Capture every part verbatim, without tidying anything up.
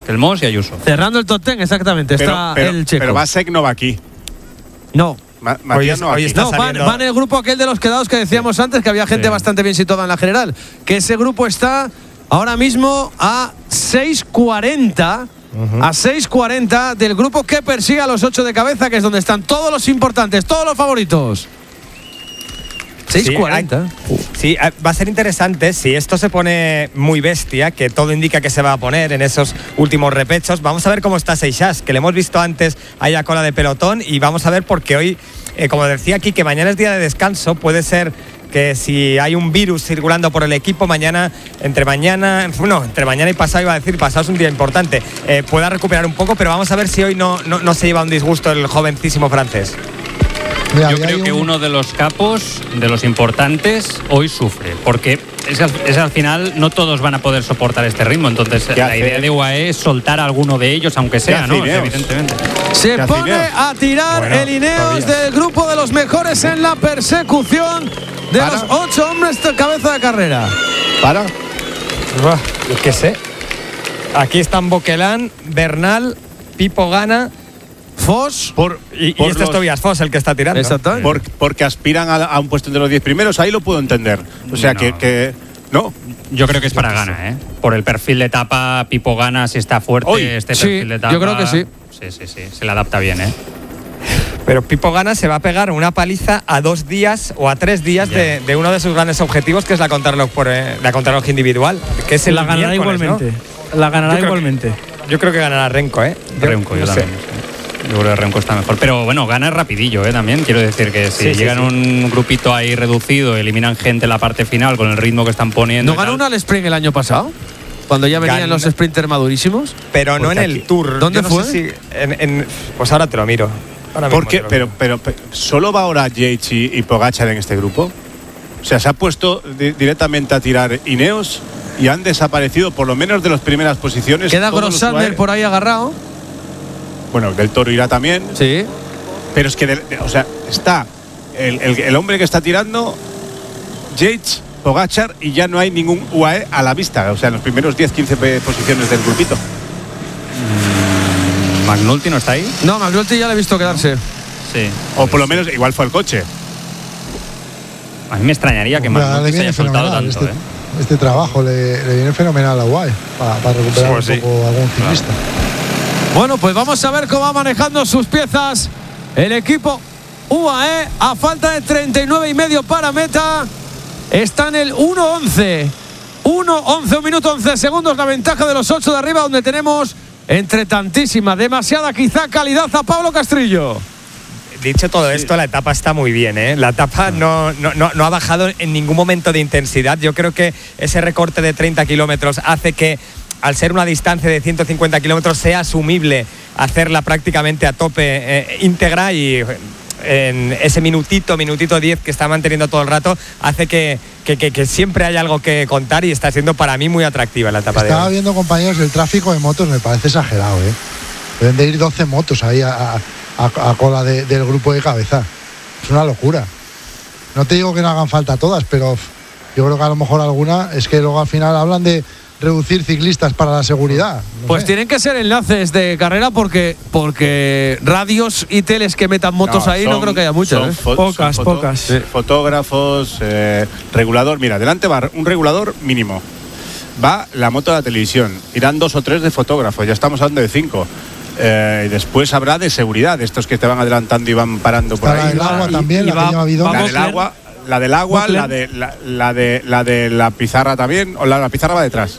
Kelmos y Ayuso. Cerrando el top ten, exactamente, pero, está pero, el checo. Pero Vasek no va aquí. No. Ma Matías no va aquí. No, van, van en el grupo aquel de los quedados que decíamos sí. antes, que había gente sí. bastante bien situada en la general. Que ese grupo está ahora mismo a seis cuarenta. Uh-huh. A seis cuarenta del grupo que persigue a los ocho de cabeza, que es donde están todos los importantes, todos los favoritos. seis cuarenta. Sí, sí, va a ser interesante si esto se pone muy bestia, que todo indica que se va a poner en esos últimos repechos. Vamos a ver cómo está Seixas, que le hemos visto antes ahí a cola de pelotón, y vamos a ver porque hoy, eh, como decía aquí, que mañana es día de descanso, puede ser que si hay un virus circulando por el equipo, mañana, entre mañana, bueno, entre mañana y pasado, iba a decir, pasado es un día importante, eh, pueda recuperar un poco, pero vamos a ver si hoy no, no, no se lleva un disgusto el jovencísimo francés. Mira, yo creo un... que uno de los capos, de los importantes, hoy sufre, porque es al, es al final no todos van a poder soportar este ritmo, entonces la hace? idea de U A E es soltar a alguno de ellos, aunque sea, ¿no? Evidentemente. Se pone a tirar bueno, el Ineos del grupo de los mejores en la persecución de ¿Para? los ocho hombres de cabeza de carrera. ¿Para? Yo qué sé. Aquí están Boquelán, Bernal, Pipo Gana, Foss por, y, por y este los, es Tobias Foss el que está tirando. Exactamente. Por, porque aspiran a, a un puesto entre los diez primeros, ahí lo puedo entender. O sea no. que, que. No. Yo creo que es para Gana, ¿eh? Por el perfil de etapa, Pipo Gana, si está fuerte, Hoy. este sí, perfil de etapa. Yo creo que sí. Sí, sí, sí. Se le adapta bien, ¿eh? Pero Pipo Gana se va a pegar una paliza a dos días o a tres días de, de uno de sus grandes objetivos, que es la contrarreloj por eh, la contrarreloj individual, que es el la ganará igualmente. ¿no? La ganará yo igualmente. Que, yo creo que ganará Renko, ¿eh? Renko, yo, yo no también. Sé. Yo creo que Renko está mejor. Pero bueno, gana rapidillo, ¿eh? También quiero decir que si sí, llegan sí, sí. un grupito ahí reducido, eliminan gente en la parte final con el ritmo que están poniendo. ¿No ganó una al sprint el año pasado? Cuando ya venían Gan... los sprinters madurísimos. Pero no en el aquí. Tour. ¿Dónde no fue? Sé si en, en, pues ahora te lo miro. Porque, pero, pero, pero, ¿solo va ahora Yates y, y Pogačar en este grupo? O sea, se ha puesto di directamente a tirar Ineos y han desaparecido por lo menos de las primeras posiciones. Queda Grossander por ahí agarrado. Bueno, Del Toro irá también. Sí. Pero es que, de, de, o sea, está el, el, el hombre que está tirando, Yates, Pogačar, y ya no hay ningún U A E a la vista. O sea, en los primeros diez quince posiciones del grupito. ¿McNulty no está ahí? No, McNulty ya le he visto quedarse. Sí. O por lo menos igual fue el coche. A mí me extrañaría que McNulty se haya soltado tanto. Este, ¿eh? este trabajo le, le viene fenomenal a U A E para, para recuperar pues un sí. poco algún ciclista. Claro. Bueno, pues vamos a ver cómo va manejando sus piezas el equipo U A E. A falta de treinta y nueve y medio para meta, está en el uno once. uno once, un minuto once segundos la ventaja de los ocho de arriba, donde tenemos entre tantísima, demasiada quizá calidad a Pablo Castrillo. Dicho todo esto, sí. la etapa está muy bien, ¿eh? La etapa no, no, no, no ha bajado en ningún momento de intensidad. Yo creo que ese recorte de treinta kilómetros hace que, al ser una distancia de ciento cincuenta kilómetros, sea asumible hacerla prácticamente a tope eh, íntegra, y en ese minutito, minutito diez que está manteniendo todo el rato, hace que, que, que, que siempre hay algo que contar, y está siendo para mí muy atractiva la etapa. Estaba de hoy. viendo, compañeros, el tráfico de motos me parece exagerado, ¿eh? Deben de ir doce motos ahí a, a, a cola de, del grupo de cabeza. Es una locura. No te digo que no hagan falta todas, pero yo creo que a lo mejor alguna, es que luego al final hablan de reducir ciclistas para la seguridad. No pues sé. Tienen que ser enlaces de carrera, porque porque radios y teles que metan motos no, ahí son, no creo que haya muchas. ¿eh? Pocas, foto, pocas. Sí. Fotógrafos, eh, regulador. Mira, delante va un regulador mínimo. Va la moto de la televisión. Irán dos o tres de fotógrafos. Ya estamos hablando de cinco. Eh, y después habrá de seguridad, estos que te van adelantando y van parando por Está ahí. La del agua también, y, la, va, que lleva la del agua, la del agua, la de la, la de la de la pizarra también, o la, la pizarra va detrás.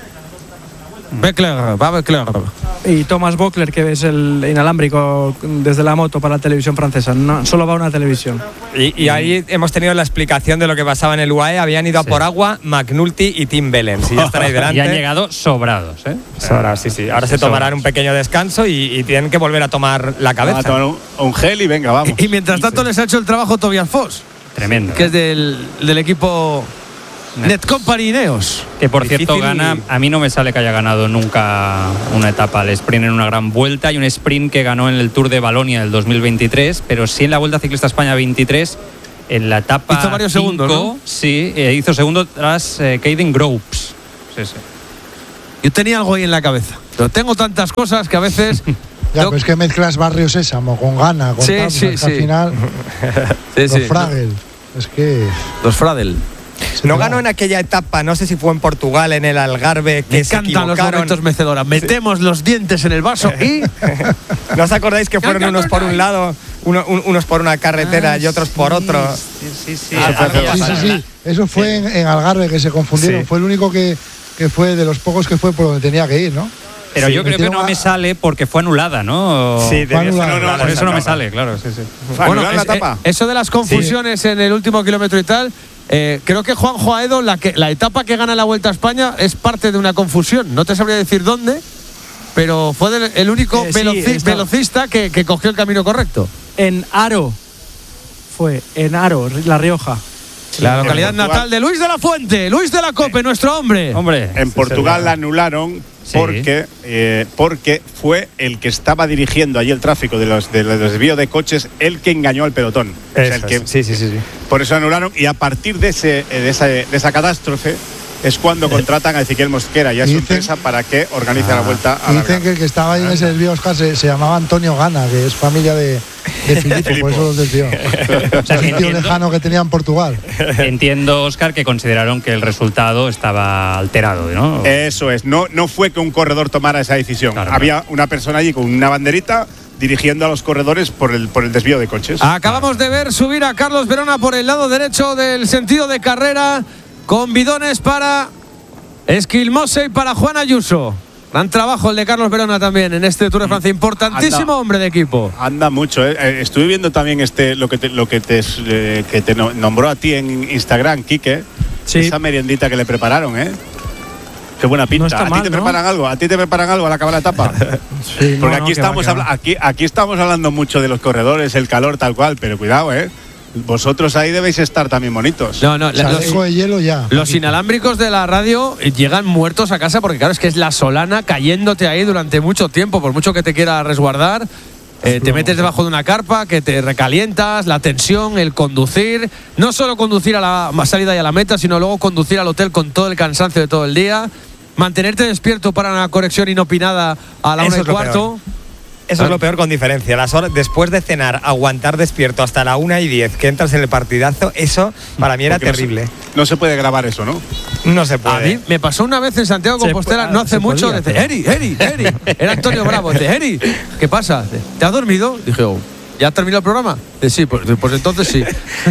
Beckler, va Beckler. Y Thomas Bockler, que es el inalámbrico desde la moto para la televisión francesa. No, solo va una televisión. Y, y ahí hemos tenido la explicación de lo que pasaba en el U A E. Habían ido a sí. por agua McNulty y Tim Bellens. Y ya están ahí delante. Y han llegado sobrados, ¿eh? Sobrados, sí, sí. Ahora sí, se tomarán sobrados. un pequeño descanso y, y tienen que volver a tomar la cabeza. A tomar un, un gel y venga, vamos. Y, y mientras tanto sí. les ha hecho el trabajo Tobias Foss. Tremendo. Que ¿eh? es del, del equipo Netcompany Ineos. Que por Difícil. cierto gana, a mí no me sale que haya ganado nunca una etapa al sprint en una gran vuelta. Hay un sprint que ganó en el Tour de Valonia del dos mil veintitrés, pero sí en la Vuelta Ciclista España veintitrés, en la etapa hizo varios cinco, segundos, ¿no? Sí, eh, hizo segundo tras eh, Caden Groves. Sí, sí. Yo tenía algo ahí en la cabeza. Pero tengo tantas cosas que a veces. Ya, yo... pero es que mezclas Barrio Sésamo con Gana, con sí, tal, sí, pues sí. al final. sí, los sí. Fragel. Es que. Los Fradel. No ganó en aquella etapa, no sé si fue en Portugal, en el Algarve, que Me se encantan los equivocaron. momentos mecedoras. Metemos sí. los dientes en el vaso y. ¿No os acordáis que fueron unos por un lado, uno, un, unos por una carretera ah, y otros por sí, otro? Sí, sí, sí. Ah, sí, sí, sí. Eso fue sí. en, en Algarve, que se confundieron. Sí. Fue el único que, que fue de los pocos que fue por donde tenía que ir, ¿no? Pero sí, yo creo que no a... me sale porque fue anulada, ¿no? Sí, fue anulada. No, no, por eso no me sale, claro, sí, sí. Bueno, es, la etapa? Eh, eso de las confusiones sí. en el último kilómetro y tal, eh, creo que Juanjo Aedo, la, que, la etapa que gana la Vuelta a España es parte de una confusión. No te sabría decir dónde, pero fue del, el único eh, veloci sí, velocista que, que cogió el camino correcto. En Aro, fue en Aro, La Rioja. La localidad natal de Luis de la Fuente, Luis de la Cope, nuestro hombre. Hombre, en Portugal la anularon sí. porque, eh, porque fue el que estaba dirigiendo allí el tráfico de los, de los desvíos de coches, el que engañó al pelotón. O sea, el que, sí, sí, sí, sí. Por eso anularon y a partir de, ese, de, esa, de esa catástrofe es cuando contratan a Ezequiel Mosquera y a su empresa para que organice ah, la vuelta a la Dicen que el que estaba ahí en ese desvío, Oscar, se, se llamaba Antonio Gana, que es familia de, de Filipo, por eso los desvió. O sea, un tío lejano que tenía en Portugal. Entiendo, Oscar, que consideraron que el resultado estaba alterado, ¿no? Eso es, no, no fue que un corredor tomara esa decisión. Claro, Había claro. una persona allí con una banderita dirigiendo a los corredores por el, por el desvío de coches. Acabamos de ver subir a Carlos Verona por el lado derecho del sentido de carrera, con bidones para Esquilmose y para Juan Ayuso. Gran trabajo el de Carlos Verona también en este Tour de Francia. Importantísimo anda, hombre de equipo. Anda mucho. ¿eh? Estuve viendo también este lo que te, lo que te, eh, que te nombró a ti en Instagram, Quique. Sí. Esa meriendita que le prepararon, ¿eh? Qué buena pinta. No ¿A mal, ti te ¿no? preparan algo? ¿A ti te preparan algo al acabar la etapa? Sí, Porque no, aquí, no, estamos va, va. aquí, aquí estamos hablando mucho de los corredores, el calor tal cual, pero cuidado, ¿eh? Vosotros ahí debéis estar también bonitos. No, no, los, de hielo ya. Los inalámbricos de la radio llegan muertos a casa porque claro, es que es la solana cayéndote ahí durante mucho tiempo, por mucho que te quiera resguardar. Eh, te metes debajo de una carpa que te recalientas, la tensión, el conducir, no solo conducir a la salida y a la meta, sino luego conducir al hotel con todo el cansancio de todo el día, mantenerte despierto para una conexión inopinada a la una y cuarto. Eso es lo peor con diferencia. Las horas, después de cenar, aguantar despierto hasta la una y diez, que entras en el partidazo, eso para mí era Porque terrible. No se, no se puede grabar eso, ¿no? No se puede. A mí me pasó una vez en Santiago de Compostela, puede, no hace mucho, podía, dice, Eri, Eri, Eri. Era Antonio Bravo, dice, Eri, ¿qué pasa? ¿Te has dormido? Dije, oh, ¿ya terminó el programa? Dice, sí, pues, pues entonces sí.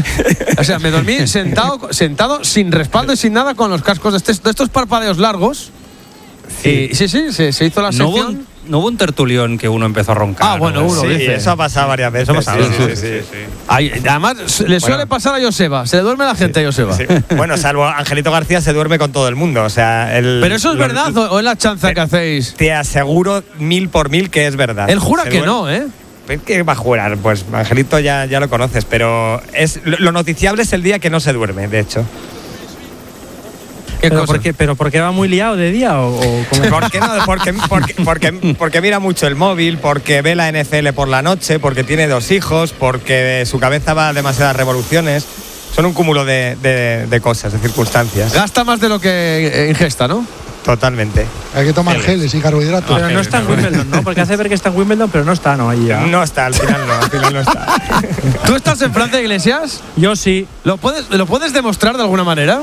O sea, me dormí sentado, sentado sin respaldo y sin nada con los cascos de, este, de estos parpadeos largos. Sí, y, sí, sí, se, se hizo la sección. No hubo, no hubo un tertulión que uno empezó a roncar. Ah, bueno, uno sí, dice. Eso ha pasado varias veces. Eso ha pasado, sí, sí, sí, sí, sí. Ay, además, le suele bueno. pasar a Joseba. Se le duerme la gente sí, a Joseba. Sí. Bueno, salvo Angelito García, se duerme con todo el mundo. O sea, el, Pero eso es lo, verdad o es la chanza te, que hacéis. Te aseguro mil por mil que es verdad. Él jura se que duerme. no, ¿eh? ¿Qué va a jurar? Pues Angelito ya, ya lo conoces, pero es lo noticiable es el día que no se duerme, de hecho. ¿Qué ¿Pero, por qué, ¿Pero por qué va muy liado de día? ¿O, o ¿Por qué no? Porque, porque, porque, porque mira mucho el móvil, porque ve la N F L por la noche, porque tiene dos hijos, porque su cabeza va a demasiadas revoluciones. Son un cúmulo de, de, de cosas, de circunstancias. Gasta más de lo que ingesta, ¿no? Totalmente. Hay que tomar geles y carbohidratos. Pero no está en Wimbledon, ¿no? Porque hace ver que está en Wimbledon, pero no está, ¿no? Ahí ya. No está, al final no, al final no está. ¿Tú estás en Francia, Iglesias? Yo sí. ¿Lo puedes, ¿lo puedes demostrar de alguna manera?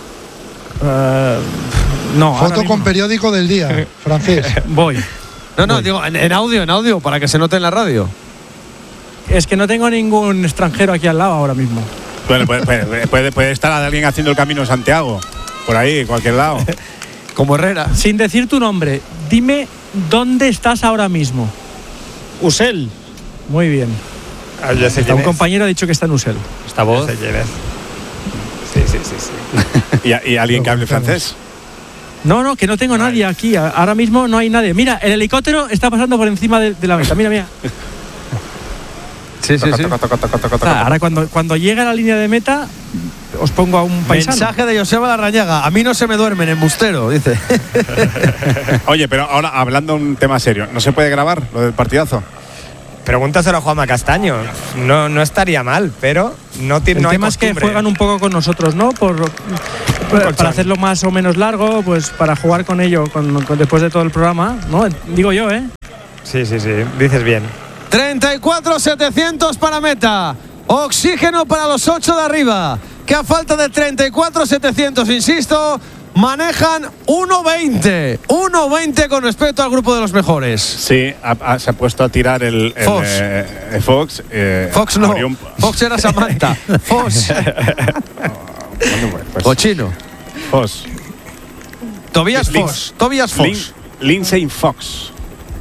Uh, no. Foto con periódico del día, francés. Voy. No, no, Voy. digo, en, en audio, en audio, para que se note en la radio. Es que no tengo ningún extranjero aquí al lado ahora mismo. Bueno, puede, puede, puede, puede estar alguien haciendo el camino Santiago, por ahí, cualquier lado. Como Herrera. Sin decir tu nombre, dime dónde estás ahora mismo. Usel. Muy bien. Ah, yo sé Un compañero ha dicho que está en Usel. ¿Esta voz? Sé quién es. Sí, sí, sí, sí. ¿Y, ¿Y alguien que hable francés? No, no, que no tengo nadie aquí. Ahora mismo no hay nadie. Mira, el helicóptero está pasando por encima de, de la mesa. Mira, mira. Sí, sí, sí. Ah, ahora cuando, cuando llegue a la línea de meta, os pongo a un paisano. Mensaje de Joseba Larrañaga. A mí no se me duermen, embustero, dice. Oye, pero ahora hablando un tema serio, ¿no se puede grabar lo del partidazo? Pregúntaselo a Juanma Castaño. No, no estaría mal, pero no tiene. El no tema hay es que juegan un poco con nosotros, ¿no? Por Para, para hacerlo más o menos largo, pues para jugar con ello con, con, después de todo el programa, ¿no? Digo yo, ¿eh? Sí, sí, sí, dices bien. treinta y cuatro setecientos para meta. Oxígeno para los ocho de arriba, que a falta de treinta y cuatro setecientos, insisto, manejan uno veinte. uno veinte con respecto al grupo de los mejores. Sí, ha, ha, se ha puesto a tirar el, el Fox. Eh, Fox, eh, Fox no. Un... Fox era Samantha. Fox. Bueno, pues, o Chino. Fox. Tobias Lin- Fox. Tobias Fox. Lin- Lindsay Fox.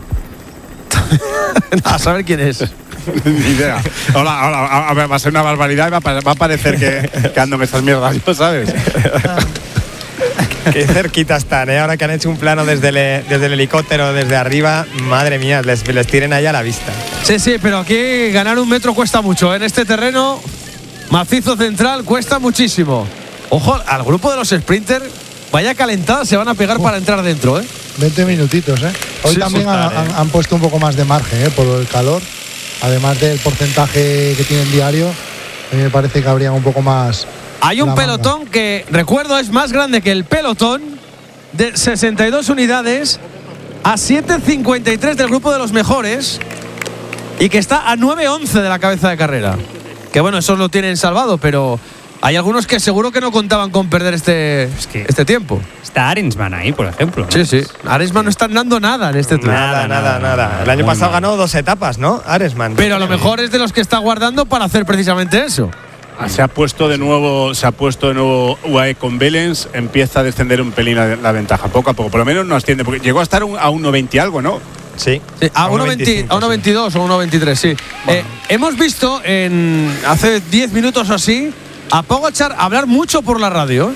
A saber quién es. Ni idea. Hola, hola, a, a ver, va a ser una barbaridad y va a, va a parecer que, que ando en estas mierdas, yo, ¿sabes? Qué cerquita están, ¿eh? Ahora que han hecho un plano desde el, desde el helicóptero, desde arriba, madre mía, les, les tienen allá a la vista. Sí, sí, pero aquí ganar un metro cuesta mucho. En este terreno macizo central cuesta muchísimo. Ojo, al grupo de los sprinters, vaya calentada, se van a pegar uh. para entrar dentro, ¿eh? veinte minutitos, ¿eh? Hoy sí, también han, han, han puesto un poco más de margen, ¿eh? Por el calor. Además del porcentaje que tienen diario, a mí me parece que habría un poco más. Hay un pelotón manga. que, recuerdo, es más grande que el pelotón, de sesenta y dos unidades, a siete cincuenta y tres del grupo de los mejores, y que está a nueve once de la cabeza de carrera. Que bueno, esos lo tienen salvado, pero hay algunos que seguro que no contaban con perder este, es que este tiempo. Está Arensman ahí, por ejemplo, ¿no? Sí, sí. Arensman no está dando nada en este tour. Nada, nada, nada, nada. El año Muy pasado mal. ganó dos etapas, ¿no? Arensman. Pero a lo mejor es de los que está guardando para hacer precisamente eso. Se ha puesto de nuevo, se ha puesto de nuevo U A E con Belens, empieza a descender un pelín la, la ventaja, poco a poco. Por lo menos no asciende, porque llegó a estar un, a uno veinte algo, ¿no? Sí. sí a uno veintidós o uno veintitrés, sí. Bueno. Eh, hemos visto en hace diez minutos o así a Pogačar hablar mucho por la radio.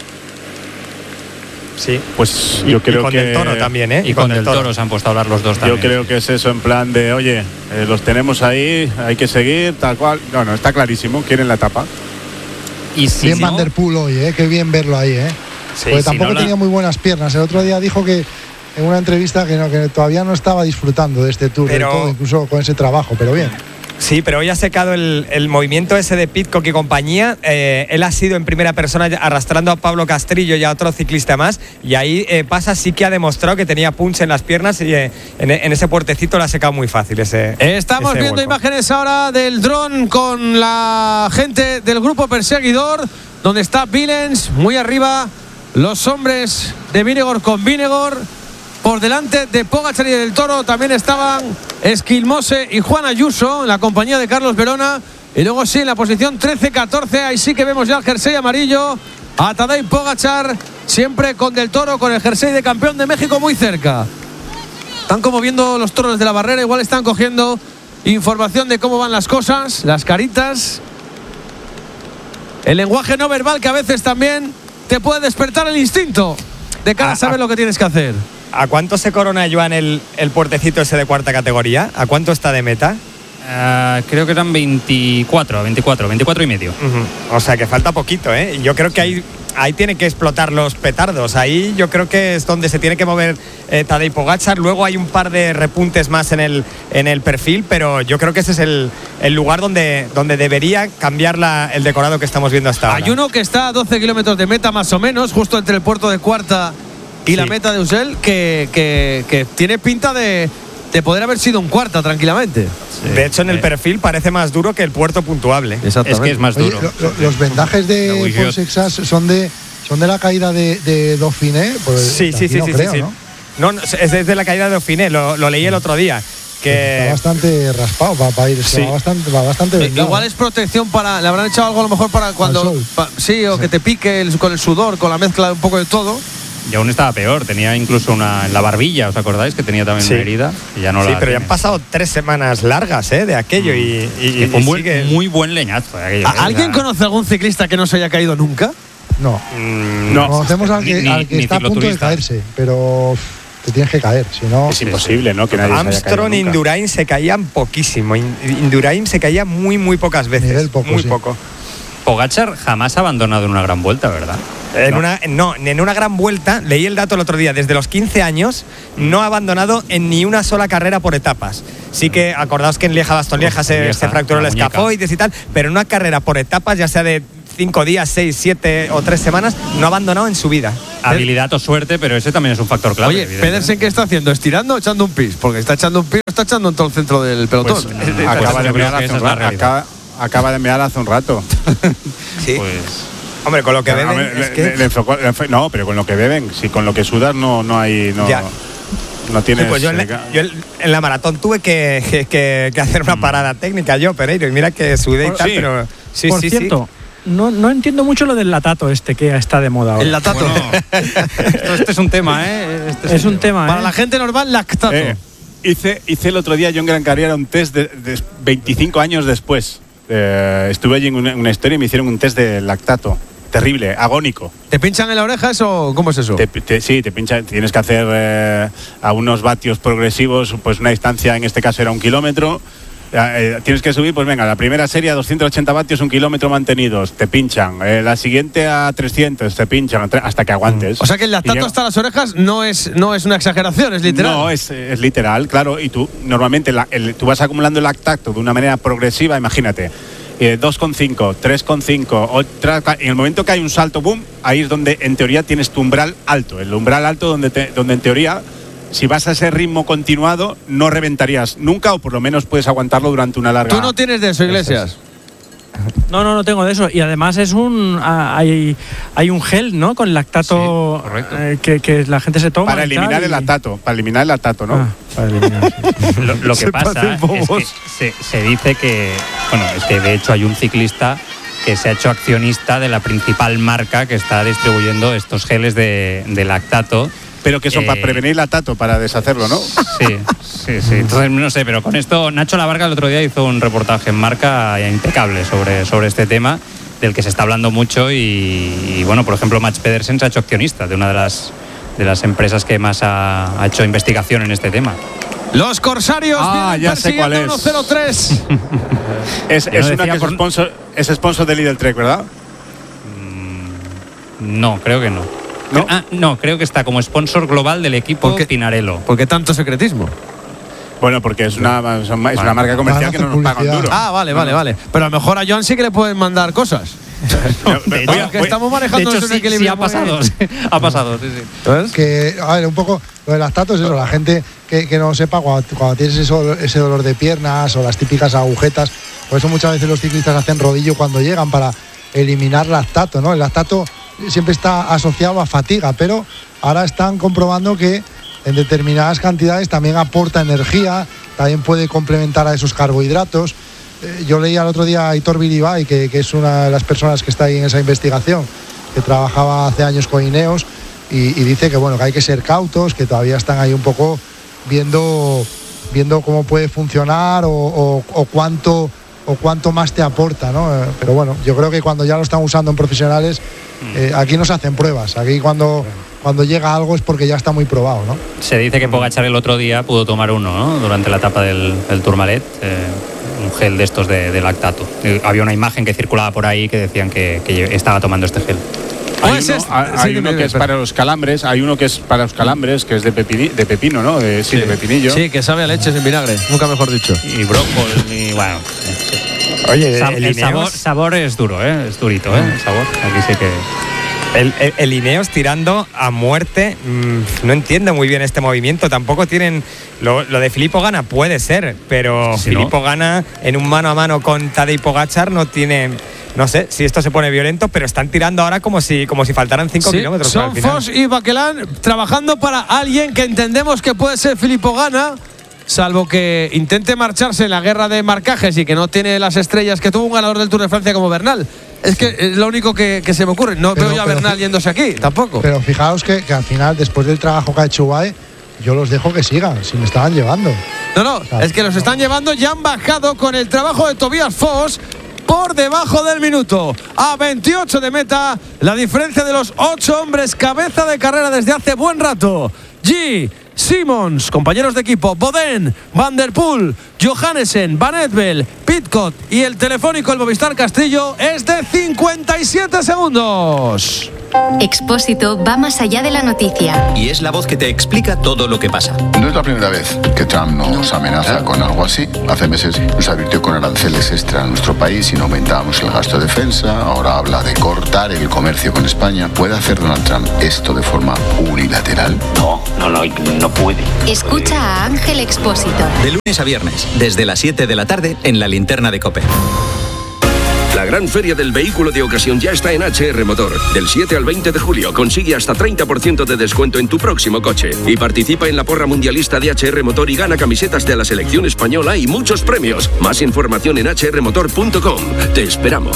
Sí, pues yo creo y con que el Toro también, ¿eh? Y, y con, con el toro. toro se han puesto a hablar los dos también. Yo creo que es eso en plan de, oye, eh, los tenemos ahí, hay que seguir, tal cual. No, no, está clarísimo, quieren la etapa. Y si bien no, Van der Poel hoy, ¿eh? Qué bien verlo ahí, ¿eh? Sí, Porque si tampoco no la... tenía muy buenas piernas. El otro día dijo que en una entrevista que, no, que todavía no estaba disfrutando de este tour, pero... del todo, incluso con ese trabajo, pero bien. Sí, pero hoy ha secado el, el movimiento ese de Pidcock y compañía. Eh, él ha sido en primera persona arrastrando a Pablo Castrillo y a otro ciclista más. Y ahí eh, Pasa sí que ha demostrado que tenía punch en las piernas y eh, en, en ese puertecito lo ha secado muy fácil. Ese, Estamos ese viendo vuelco. imágenes ahora del dron con la gente del grupo perseguidor, donde está Villens muy arriba. Los hombres de Vinegor con Vinegor. Por delante de Pogačar y del Toro también estaban Esquilmose y Juan Ayuso en la compañía de Carlos Verona. Y luego sí, en la posición trece catorce, ahí sí que vemos ya el jersey amarillo. A Tadej Pogačar, siempre con del Toro, con el jersey de campeón de México muy cerca. Están como viendo los toros desde la barrera, igual están cogiendo información de cómo van las cosas, las caritas. El lenguaje no verbal que a veces también te puede despertar el instinto de cara a saber lo que tienes que hacer. ¿A cuánto se corona, Joan, el, el puertecito ese de cuarta categoría? ¿A cuánto está de meta? Uh, creo que eran veinticuatro, veinticuatro, veinticuatro y medio. Uh-huh. O sea que falta poquito, ¿eh? Yo creo que ahí, ahí tiene que explotar los petardos. Ahí yo creo que es donde se tiene que mover eh, Tadej Pogačar. Luego hay un par de repuntes más en el, en el perfil, pero yo creo que ese es el, el lugar donde, donde debería cambiar la, el decorado que estamos viendo hasta ahora. Hay uno que está a doce kilómetros de meta más o menos, justo entre el puerto de Cuarta y sí. la meta de Usel, que, que, que tiene pinta de, de poder haber sido un Cuarta tranquilamente. Sí. De hecho, en el perfil parece más duro que el puerto puntuable. Exactamente. Es que es más duro. Oye, lo, lo, los vendajes de Paul Sexas son de, son de la caída de, de Dauphiné. Pues sí, sí, sí, no sí, creo, sí, sí. ¿no? No, es desde la caída de Dauphiné, lo, lo leí el otro día. Que está bastante raspado para, para ir, sí. va bastante, va bastante vendado. Igual es protección para, le habrán echado algo a lo mejor para cuando, pa, sí, o sí. que te pique el, con el sudor, con la mezcla de un poco de todo. Y aún estaba peor, tenía incluso una en la barbilla, ¿os acordáis? Que tenía también sí. una herida. Y ya no sí, la pero tiene. ya han pasado tres semanas largas ¿eh? de aquello mm. y, y, y fue un buen, sigue... muy buen leñazo. De aquello, ¿Alguien ¿eh? conoce algún ciclista que no se haya caído nunca? No. Mm, no. Conocemos al que, ni, al que ni está a punto de caerse, pero te tienes que caer, si no... Es imposible, ¿no? Que nadie Armstrong e Indurain se caían poquísimo. Indurain se caía muy, muy pocas veces. Nivel poco, muy sí. poco. Pogačar jamás ha abandonado en una gran vuelta, ¿verdad? En no. una, no, en una gran vuelta, leí el dato el otro día, desde los quince años no ha abandonado en ni una sola carrera por etapas. Sí que acordaos que en Lieja-Bastogne-Lieja se, se fracturó el escafoides y tal, pero en una carrera por etapas, ya sea de cinco días, seis, siete o tres semanas, no ha abandonado en su vida. Habilidad o suerte, pero ese también es un factor clave. Oye, Pedersen, ¿qué está haciendo? ¿Estirando o echando un pis? Porque está echando un pis o está echando en todo el centro del pelotón. Pues, acaba, de mear hace un rato, acaba, acaba de mear hace un rato. Sí. Pues... Hombre, con lo que beben. Le, es que... le, le enfocó, le enfocó, no, pero con lo que beben, si con lo que sudas no, no hay. No, ya. no tienes. Sí, pues yo, en la, yo en la maratón tuve que, que, que hacer una parada técnica, yo, Pereiro, y mira que sudé y tal, sí. pero. Sí, Por sí, cierto, sí. No, no entiendo mucho lo del latato este que está de moda ahora. El latato. Bueno, esto, este es un tema, ¿eh? Este es, es un tema, ¿eh? Para la gente normal, lactato. Eh, hice, hice el otro día, yo en Gran Canaria, un test de, de veinticinco años después. Eh, estuve allí en una, una historia y me hicieron un test de lactato. Terrible, agónico. ¿Te pinchan en la oreja eso? ¿Cómo es eso? Te, te, sí, te pinchan. Tienes que hacer eh, a unos vatios progresivos, pues una distancia, en este caso era un kilómetro. Eh, tienes que subir, pues venga, la primera serie a doscientos ochenta vatios, un kilómetro mantenidos, te pinchan. Eh, la siguiente a trescientos, te pinchan, hasta que aguantes. O sea que el lactato llega... hasta las orejas no es, no es una exageración, es literal. No, es, es literal, claro. Y tú, normalmente, la, el, tú vas acumulando el lactato de una manera progresiva, imagínate. Eh, dos coma cinco, tres coma cinco, en el momento que hay un salto, boom, ahí es donde en teoría tienes tu umbral alto, el umbral alto donde, te, donde en teoría, si vas a ese ritmo continuado, no reventarías nunca, o por lo menos puedes aguantarlo durante una larga... ¿Tú no tienes de eso, Iglesias? No, no, no tengo de eso. Y además es un hay, hay un gel, ¿no? Con lactato sí, eh, que, que la gente se toma. Para eliminar y... el lactato, para eliminar el lactato, ¿no? Ah, para eliminar, sí. Lo, lo que pasa es que se, se dice que, bueno, es que de hecho hay un ciclista que se ha hecho accionista de la principal marca que está distribuyendo estos geles de, de lactato. Pero que son eh, para prevenir el lactato, para deshacerlo, ¿no? Sí, sí, sí. Entonces, no sé, pero con esto, Nacho Lavarga el otro día hizo un reportaje en Marca impecable sobre, sobre este tema, del que se está hablando mucho y, y bueno, por ejemplo, Mats Pedersen se ha hecho accionista de una de las, de las empresas que más ha, ha hecho investigación en este tema. Los Corsarios ah, ya sé cuál es. uno cero tres. es es una que por... es, sponsor, es sponsor de Lidl Trek, ¿verdad? Mm, no, creo que no. ¿No? Ah, no, creo que está como sponsor global del equipo ¿Por qué, Pinarello. ¿Por qué tanto secretismo? Bueno, porque es una, es una marca comercial que no nos pagan duro. Ah, vale, vale, vale. Pero a lo mejor a Joan sí que le pueden mandar cosas. No, de hecho, que estamos manejando de hecho, sí, sí ha pasado, ha pasado, sí, sí. ¿Sabes? Que, a ver, un poco lo del lactato es eso, la gente que, que no sepa, cuando, cuando tienes eso, ese dolor de piernas o las típicas agujetas, por eso muchas veces los ciclistas hacen rodillo cuando llegan para eliminar lactato, ¿no? El lactato siempre está asociado a fatiga, pero ahora están comprobando que en determinadas cantidades también aporta energía, también puede complementar a esos carbohidratos. Eh, yo leí el otro día a Aitor Bilibay, que, que es una de las personas que está ahí en esa investigación, que trabajaba hace años con Ineos, y, y dice que bueno, que hay que ser cautos, que todavía están ahí un poco viendo, viendo cómo puede funcionar o, o, o cuánto o cuánto más te aporta, ¿no? Pero bueno, yo creo que cuando ya lo están usando en profesionales, eh, aquí no se hacen pruebas. Aquí cuando, cuando llega algo es porque ya está muy probado, ¿no? Se dice que Pogačar el otro día pudo tomar uno, ¿no? Durante la etapa del, del Tourmalet, eh, un gel de estos de, de lactato. Eh, había una imagen que circulaba por ahí que decían que, que estaba tomando este gel. Hay uno, hay uno que es para los calambres, hay uno que es para los calambres, que es de, pepini, de pepino, ¿no? De, sí, sí, de pepinillo. Sí, que sabe a leche sin vinagre, nunca mejor dicho. Y brócoli, y bueno. Sí. Oye, Sab el, el sabor, sabor es duro, ¿eh? Es durito, ¿eh? El sabor, aquí sí que... El, el, el Ineos tirando a muerte, mmm, no entiendo muy bien este movimiento. Tampoco tienen. Lo, lo de Filippo Ganna puede ser, pero sí, Filippo ¿no? Ganna en un mano a mano con Tadej Pogačar no tiene. No sé si esto se pone violento, pero están tirando ahora como si, como si faltaran cinco sí, kilómetros. Son Foss y Baquelán trabajando para alguien que entendemos que puede ser Filippo Ganna, salvo que intente marcharse en la guerra de marcajes y que no tiene las estrellas que tuvo un ganador del Tour de Francia como Bernal. Es que es lo único que, que se me ocurre. No pero, veo ya a Bernal yéndose aquí, tampoco. Pero fijaos que, que al final, después del trabajo que ha hecho U A E, yo los dejo que sigan, si me estaban llevando. No, no, o sea, es que los están llevando, ya han bajado con el trabajo de Tobias Foss por debajo del minuto. A veintiocho de meta, la diferencia de los ocho hombres cabeza de carrera desde hace buen rato. G. Simons, compañeros de equipo, Boden, Van der Poel, Johannesen, Van Edvel, Pidcock y el telefónico, el Movistar Castillo, es de cincuenta y siete segundos. Expósito va más allá de la noticia. Y es la voz que te explica todo lo que pasa. No es la primera vez que Trump nos amenaza con algo así. Hace meses nos advirtió con aranceles extra a nuestro país si no aumentábamos el gasto de defensa. Ahora habla de cortar el comercio con España. ¿Puede hacer Donald Trump esto de forma unilateral? No, no, no, no puede. Escucha a Ángel Expósito. De lunes a viernes, desde las siete de la tarde, en la linterna de COPE. La gran feria del vehículo de ocasión ya está en H R Motor. Del siete al veinte de julio consigue hasta treinta por ciento de descuento en tu próximo coche. Y participa en la porra mundialista de H R Motor y gana camisetas de la selección española y muchos premios. Más información en h r motor punto com. Te esperamos.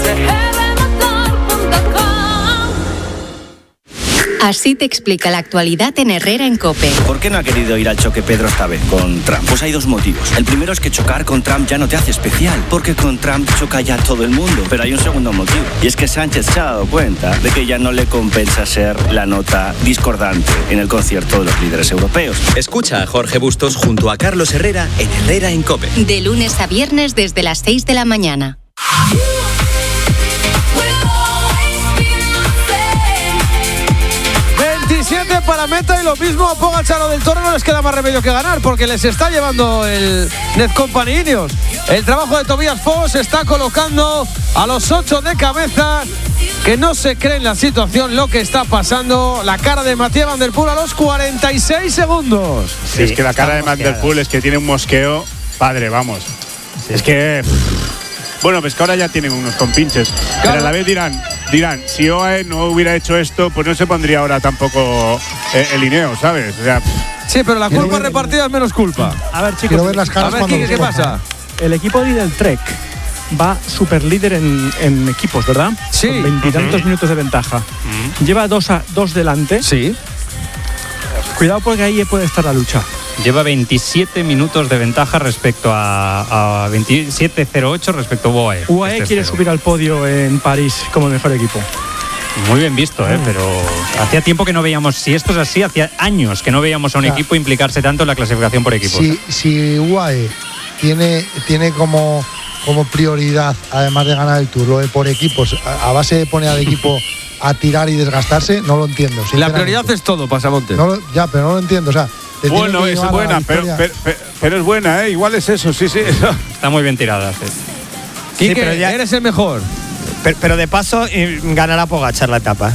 Así te explica la actualidad en Herrera en COPE. ¿Por qué no ha querido ir al choque Pedro esta vez con Trump? Pues hay dos motivos. El primero es que chocar con Trump ya no te hace especial, porque con Trump choca ya todo el mundo. Pero hay un segundo motivo, y es que Sánchez se ha dado cuenta de que ya no le compensa ser la nota discordante en el concierto de los líderes europeos. Escucha a Jorge Bustos junto a Carlos Herrera en Herrera en COPE. De lunes a viernes desde las seis de la mañana. veintisiete para meta y lo mismo a Pogačar o del Toro, no les queda más remedio que ganar porque les está llevando el Netcompany Ineos. El trabajo de Tobias Foss está colocando a los ocho de cabeza, que no se cree en la situación lo que está pasando. La cara de Mathieu Van Der Poel a los cuarenta y seis segundos. Sí, es que la cara de Van Der Poel es que tiene un mosqueo padre, vamos. Sí. Es que bueno, pues que ahora ya tienen unos compinches, claro. Pero a la vez dirán dirán, si O A E no hubiera hecho esto, pues no se pondría ahora tampoco eh, el Ineos, ¿sabes? O sea, sí, pero la culpa ver, repartida es menos culpa. A ver, chicos, quiero ver las caras. A ver, ¿qué, ¿qué pasa? El equipo de del Trek va super líder en, en equipos, ¿verdad? Sí. Con veintitantos uh-huh. minutos de ventaja. Uh-huh. Lleva dos, a, dos delante. Sí. Cuidado porque ahí puede estar la lucha. Lleva veintisiete minutos de ventaja respecto a, a veintisiete cero ocho respecto a U A E. U A E este quiere subir al podio en París como mejor equipo. Muy bien visto, ¿eh? Pero hacía tiempo que no veíamos, si esto es así, hacía años que no veíamos a un o sea, equipo implicarse tanto en la clasificación por equipos. Si, si U A E tiene, tiene como, como prioridad, además de ganar el Tour, lo de por equipos, a, a base de poner al equipo a tirar y desgastarse, no lo entiendo. La prioridad es todo, Pasamonte. No lo, ya, pero no lo entiendo, o sea… Bueno, es buena, pero, pero, pero, pero es buena, ¿eh? Igual es eso, sí, sí. Está muy bien tirada. Sí. Quique, sí, pero ya eres el mejor. Pero, pero de paso ganará Pogačar la etapa.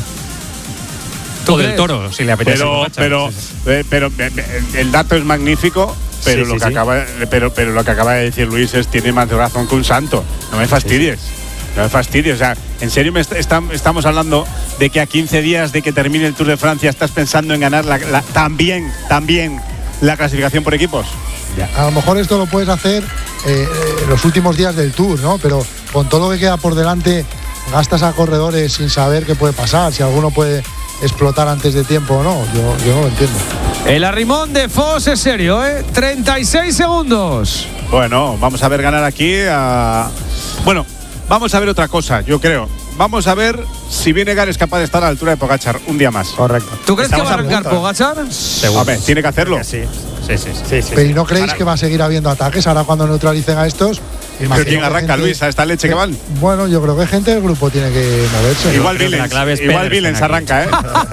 Todo del Toro, si le apetece. Pero, pero, sí, sí. Eh, pero eh, el dato es magnífico, pero, sí, lo sí, que sí. Acaba, pero, pero lo que acaba de decir Luis es tiene más razón que un santo. No me fastidies. Sí, sí. No me fastidies, o sea, en serio me está, está, estamos hablando de que a quince días de que termine el Tour de Francia estás pensando en ganar la, la, también, también la clasificación por equipos. Ya. A lo mejor esto lo puedes hacer eh, los últimos días del Tour, ¿no? Pero con todo lo que queda por delante gastas a corredores sin saber qué puede pasar, si alguno puede explotar antes de tiempo o no, yo, yo no lo entiendo. El arrimón de Foss es serio, ¿eh? treinta y seis segundos. Bueno, vamos a ver ganar aquí a… Bueno… Vamos a ver otra cosa, yo creo. Vamos a ver si Vinegar es capaz de estar a la altura de Pogačar un día más. Correcto. ¿Tú crees Estamos que va a arrancar Pogačar? A ver, tiene que hacerlo. Sí, sí, sí. sí, sí Pero ¿y no creéis ahora que va a seguir habiendo ataques ahora cuando neutralicen a estos? ¿Pero quién arranca, gente, Luis, a esta leche que van? Bueno, yo creo que gente del grupo tiene que moverse. Igual Villens, igual Villens arranca, ¿eh?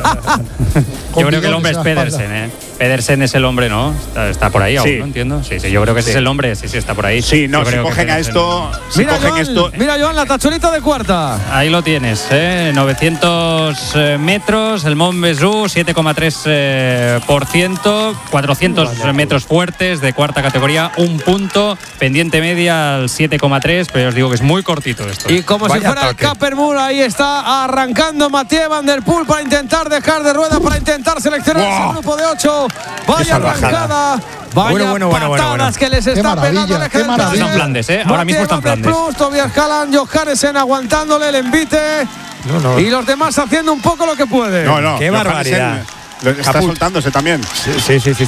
Yo creo que el hombre es Pedersen, ¿eh? Pedersen es el hombre, ¿no? Está, está por ahí aún, sí. ¿no? Entiendo. Sí, sí, yo creo que ese sí. es el hombre, sí, sí, está por ahí. Sí, no, yo si cogen a esto… Si mira, cogen Joan, esto… mira, Joan, la tachonita de cuarta. Ahí lo tienes, ¿eh? novecientos metros, el Mont Ventoux, siete coma tres por ciento, cuatrocientos metros fuertes de cuarta categoría, un punto, pendiente media al siete coma tres, pero os digo que es muy cortito esto. Y como Vaya si fuera toque. el Capermul, ahí está arrancando Mathieu Van Der Poel para intentar dejar de rueda, para intentar seleccionar wow. ese grupo de ocho. Vaya arrancada. Vaya bueno, bueno, bueno, bueno, bueno. que les está pegando. Qué maravilla. Están Flandes, ¿eh? Ahora mismo están Flandes. Tobias Halland, Johannesen aguantándole el envite. No, no. Y los demás haciendo un poco lo que pueden. No, no. Qué barbaridad. Lo está Caput. soltándose también. Sí, sí, sí, sí, sí.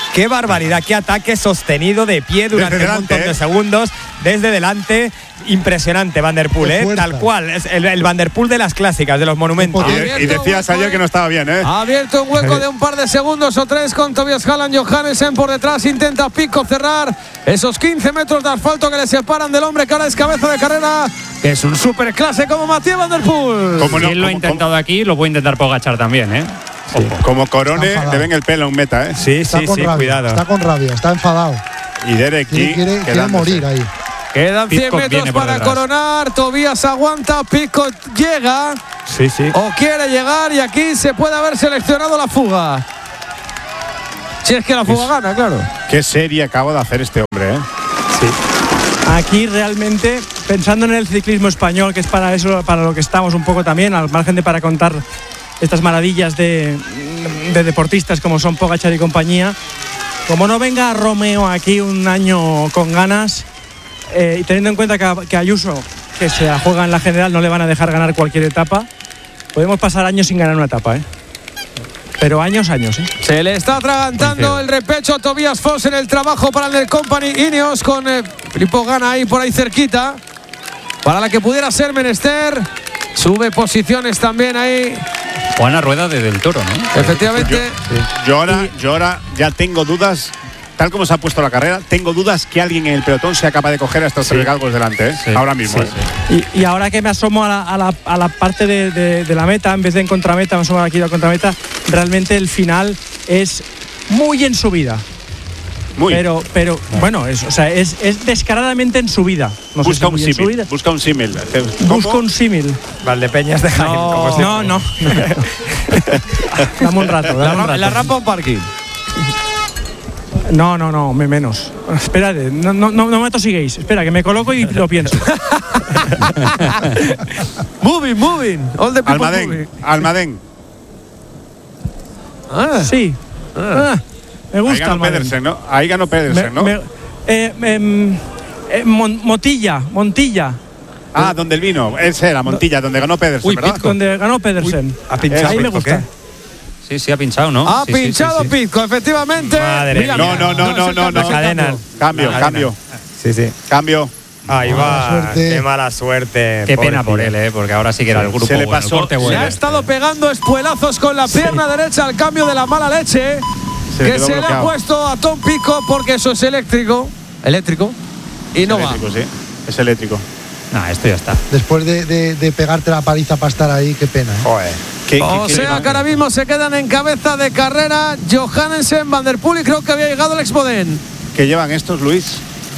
Qué barbaridad, qué ataque sostenido de pie durante desde un delante, montón de ¿eh? segundos. Desde delante, impresionante Van der Poel, ¿eh? Tal cual, es el, el Van der Poel de las clásicas, de los monumentos. Y, y decías ayer que no estaba bien, ¿eh? Ha abierto un hueco de un par de segundos o tres con Tobias Halland. Johannesen por detrás intenta Pico cerrar esos quince metros de asfalto que le separan del hombre que ahora es cabeza de carrera, que es un superclase como Mathieu Van der Poel. Como no, él lo ha intentado aquí, lo puede intentar Pogačar también, ¿eh? Sí. Como Corone, le ven el pelo a un meta, ¿eh? Sí, está sí, con sí, rabia, cuidado. Está con rabia, está enfadado. Y Derek Quiere, Key quiere, quiere morir ahí. Quedan cien Pidcock metros viene por para detrás. coronar. Tobias aguanta, Pico llega Sí, sí. o quiere llegar y aquí se puede haber seleccionado la fuga. Si es que la fuga gana, claro. Qué serie acabo de hacer este hombre, ¿eh? Sí. Aquí realmente, pensando en el ciclismo español, que es para eso, para lo que estamos un poco también, al margen de para contar estas maravillas de, de deportistas como son Pogačar y compañía, como no venga Romeo aquí un año con ganas, eh, y teniendo en cuenta que, que Ayuso, que se la juega en la general, no le van a dejar ganar cualquier etapa, podemos pasar años sin ganar una etapa, ¿eh? Pero años, años, ¿eh? Se le está atragantando el repecho a Tobias Foss en el trabajo para el del Company Ineos con eh, Filippo Ganna ahí por ahí cerquita. Para la que pudiera ser menester. Sube posiciones también ahí. Juana Rueda de Del Toro, ¿no? Efectivamente. Yo, yo, ahora, yo ahora ya tengo dudas, tal como se ha puesto la carrera, tengo dudas que alguien en el pelotón sea capaz de coger a estos Sí. tres galgos delante, ¿eh? Sí. Ahora mismo. Sí, ¿eh? Y, y ahora que me asomo a la, a la, a la parte de, de, de la meta, en vez de en contrameta, me asomo aquí a la contrameta, realmente el final es muy en subida. Muy. Pero, pero bueno, es, o sea, es, es descaradamente en subida. No sé busca, si un muy en símil, subida. busca un símil. Busco un símil. Valdepeñas de Jaén. No, como no, no. Dame un rato, dame un rato. La rampa o parking. No, no, no, me menos. Espérate, no, no, no, no me tosiguéis. Espera, que me coloco y lo pienso. Moving, moving. All the people moving. Almadén, Almadén. Ah, Sí. Ah, me Ahí gusta. ganó Almadén. Pedersen, ¿no? Ahí ganó Pedersen, Me- ¿no? me- eh, em, eh, Mon- Motilla, Montilla, Ah, donde el vino. Ese era Montilla, donde ganó Pedersen, Uy, ¿verdad? donde ganó Pedersen. Ha pinchado Ahí me Pidcock, gusta. ¿eh? Sí, sí, ha pinchado, ¿no? ha Sí, sí, pinchado sí, sí. Pitco, efectivamente. Madre Mira, mía. No, no, no, es no, el no, cambio, no. es el Cadena. cambio. Cambio, La cambio, Sí, sí. cambio. Ahí Mala va. suerte. Qué mala suerte. Qué pena por pobrecillo. él, ¿eh? Porque ahora sí que era el grupo Se le bueno, el pasó- corte se bueno. Le ha estado pegando espuelazos con la pierna derecha al cambio de la mala leche Se le que quedó se le ha bloqueado. puesto a Tom Pico porque eso es eléctrico. Eléctrico. Y no va. Eléctrico, sí. Es eléctrico. No, esto ya está. Después de, de- de pegarte la paliza para estar ahí, qué pena. ¿eh? Joder. ¿Qué- O qué- sea qué- que ahora mismo se quedan en cabeza de carrera Johannesen, Van der Poel y creo que había llegado Alex Boden. ¿Qué llevan estos, Luis?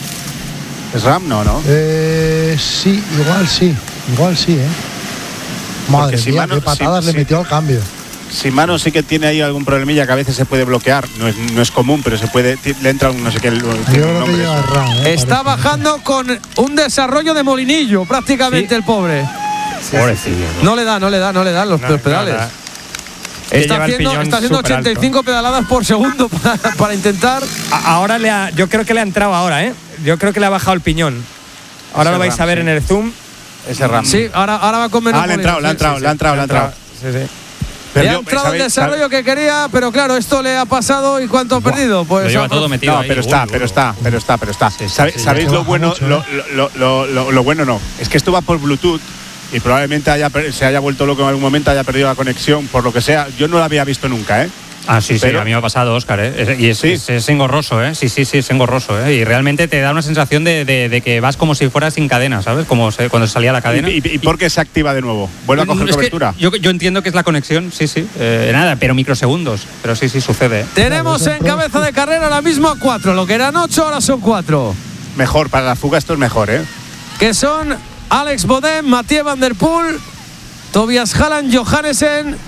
¿Es Ram? No, ¿no? Eh, sí, igual sí. Igual sí, ¿eh? Madre Porque si mía, mano- qué patadas si- le si- metió al cambio. Shimano sí que tiene ahí algún problemilla que a veces se puede bloquear. No es, no es común, pero se puede. ti- Le entra un no sé qué. Tiene Yo un creo que nombre lleva eso. Ram, ¿eh? Está Parece. bajando con un desarrollo de molinillo prácticamente el pobre. Pobrecillo. No le da, no le da, no le dan los, No, los pedales. nada. Que Está lleva el haciendo, piñón está haciendo súper alto. ochenta y cinco pedaladas por segundo para, para intentar. A- Ahora le ha, yo creo que le ha entrado ahora, ¿eh? Yo creo que le ha bajado el piñón. Ahora Ese lo vais Ram, a ver sí. en el zoom. Ese Ram. Sí, ahora, ahora va con menos Ah, le ha entrado, le ha molinos, entrado, sí, le ha entrado, le ha entrado. Sí, sí. Le ha Perdió, entrado el ¿sabéis? desarrollo que quería, pero claro, esto le ha pasado y ¿cuánto ha perdido? Pues Lo lleva ha- todo metido No, ahí. pero está, Uy, pero uy, está, pero está, pero está. Sí, sí, ¿Sabe- sí, ¿Sabéis ya lo baja bueno? mucho, lo, ¿eh? lo- lo- lo- lo bueno no. Es que esto va por Bluetooth y probablemente haya, per- se haya vuelto loco en algún momento, haya perdido la conexión, por lo que sea. Yo no lo había visto nunca, ¿eh? Ah, sí, sí, Pero- a mí me ha pasado, Óscar, ¿eh? Es- y es, Sí. es, es engorroso, ¿eh? Sí, sí, sí, es engorroso, ¿eh? Y realmente te da una sensación de, de- de que vas como si fueras sin cadena, ¿sabes? Como se- cuando salía la cadena. ¿Y, y, y por qué se activa de nuevo? ¿Vuelve a coger Es que cobertura? yo, yo entiendo que es la conexión, sí, sí. Eh, nada, pero microsegundos. Pero sí, sí, sucede. ¿eh? Tenemos Claro, en cabeza de carrera ahora mismo a cuatro. Lo que eran ocho, ahora son cuatro. Mejor, para la fuga esto es mejor, ¿eh? Que son Alex Boden, Mathieu Van der Poel, Tobias Halland, Johannesen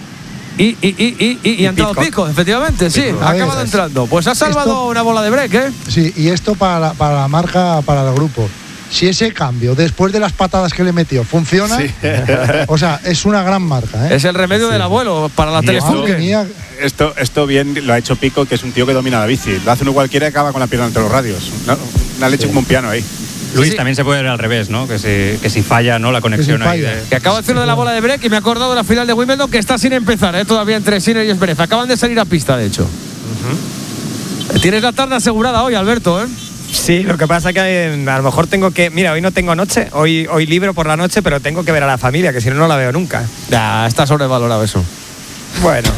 y, y, y, y, y, y ha entrado Pidcock. Pico, efectivamente, sí, Pidcock. ha A ver, acabado es- entrando. Pues ha salvado esto- una bola de break, ¿eh? Sí, y esto para la, para la marca, para el grupo. Si ese cambio, después de las patadas que le metió, funciona, Sí. o sea, es una gran marca, ¿eh? Es el remedio del abuelo para la Y Madre telefunke. mía, Esto, esto bien lo ha hecho Pico, que es un tío que domina la bici. Lo hace uno cualquiera y acaba con la pierna entre los radios. Una, una leche como un piano ahí. Luis, sí. también se puede ver al revés, ¿no? Que si, que si falla, ¿no? La conexión ahí. falla. de- Que acaba de hacer lo de la bola de break y me he acordado de la final de Wimbledon que está sin empezar, ¿eh? Todavía entre Sinner y Zverev. Acaban de salir a pista, de hecho. Tienes la tarde asegurada hoy, Alberto, ¿eh? Sí, lo que pasa que eh, a lo mejor tengo que... Mira, hoy no tengo noche, hoy, hoy libro por la noche, pero tengo que ver a la familia, que si no, no la veo nunca. Ya, está sobrevalorado eso. Bueno.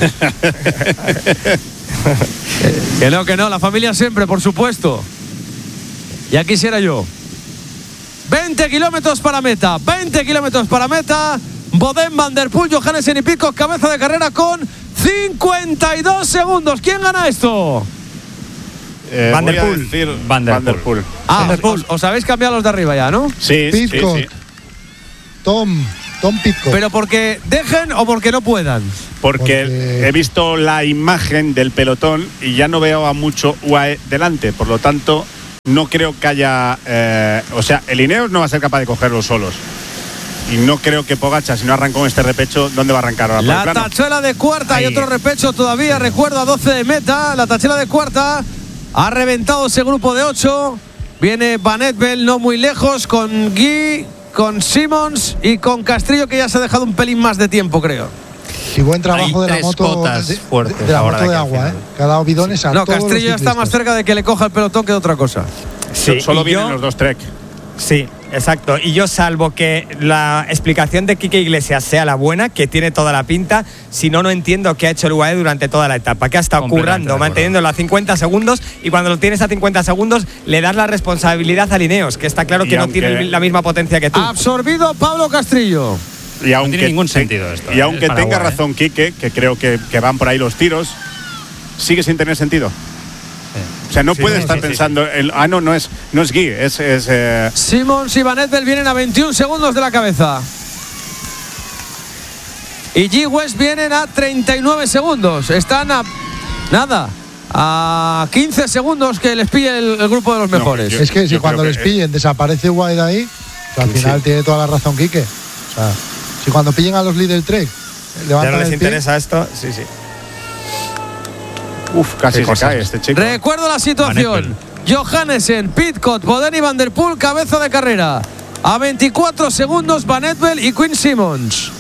Que no, que no, la familia siempre, por supuesto. Ya quisiera yo. veinte kilómetros para meta, veinte kilómetros para meta. Bodén, Van der Poel, Johannesen y Pidcock, cabeza de carrera con cincuenta y dos segundos. ¿Quién gana esto? Eh, Van der voy a Poel. decir Van der Van der Poel. Poel. Ah, Van der Poel. os, os habéis cambiado los de arriba ya, ¿no? Sí, sí, Pidcock. sí. Tom, Tom Pidcock. Pero porque dejen o porque no puedan. Porque, Porque- he visto la imagen del pelotón y ya no veo a mucho U A E delante. Por lo tanto, no creo que haya... eh, o sea, el Ineos no va a ser capaz de cogerlos solos. Y no creo que Pogačar, si no arrancó en este repecho, ¿dónde va a arrancar ahora? ¿Por el La plano? tachuela de cuarta y Ahí. otro repecho todavía, recuerdo, a doce de meta. La tachuela de cuarta ha reventado ese grupo de ocho. Viene Van Etbel no muy lejos con Guy, con Simmons y con Castrillo, que ya se ha dejado un pelín más de tiempo, creo. Y buen trabajo Hay de la tres moto cotas de, fuertes de la ahora moto de de aquí al agua, ¿eh? final. Que ha dado bidones a No, todos Castrillo ya los está más ciclistas. cerca de que le coja el pelotón que de otra cosa. Sí, Solo y vienen yo- los dos Trek. Sí, exacto. Y yo, salvo que la explicación de Quique Iglesias sea la buena, que tiene toda la pinta, si no, no entiendo qué ha hecho el U A E durante toda la etapa, que ha estado Completamente de currando, acuerdo. manteniéndolo a cincuenta segundos, y cuando lo tienes a cincuenta segundos, le das la responsabilidad a Ineos, que está claro Y que no aunque- tiene la misma potencia que tú. Absorbido Pablo Castrillo. Y aunque, tiene ningún te- sentido esto, Y ¿eh? aunque Es para tenga agua, ¿eh? razón Quique, que creo que, que van por ahí los tiros, sigue sin tener sentido. O sea, no Sí, puede sí, estar sí, sí, pensando, el- ah, no, no es, no es Guy, es... es eh, Simmons y Van Etbel vienen a veintiún segundos de la cabeza. Y G. West vienen a treinta y nueve segundos. Están a nada, a quince segundos que les pille el, el grupo de los No, mejores. yo- Es que si yo cuando creo les que- pillen desaparece Guay de ahí, pues al final tiene toda la razón Quique. O sea, si cuando pillen a los líderes Trek Ya levantan no les el pie, interesa esto, sí, sí. uf, casi Qué se cosas. cae este chico. Recuerdo la situación. Johannesen, Pidcock, Bodén y Van der Poel, cabeza de carrera. A veinticuatro segundos Van Etbel y Quinn Simmons.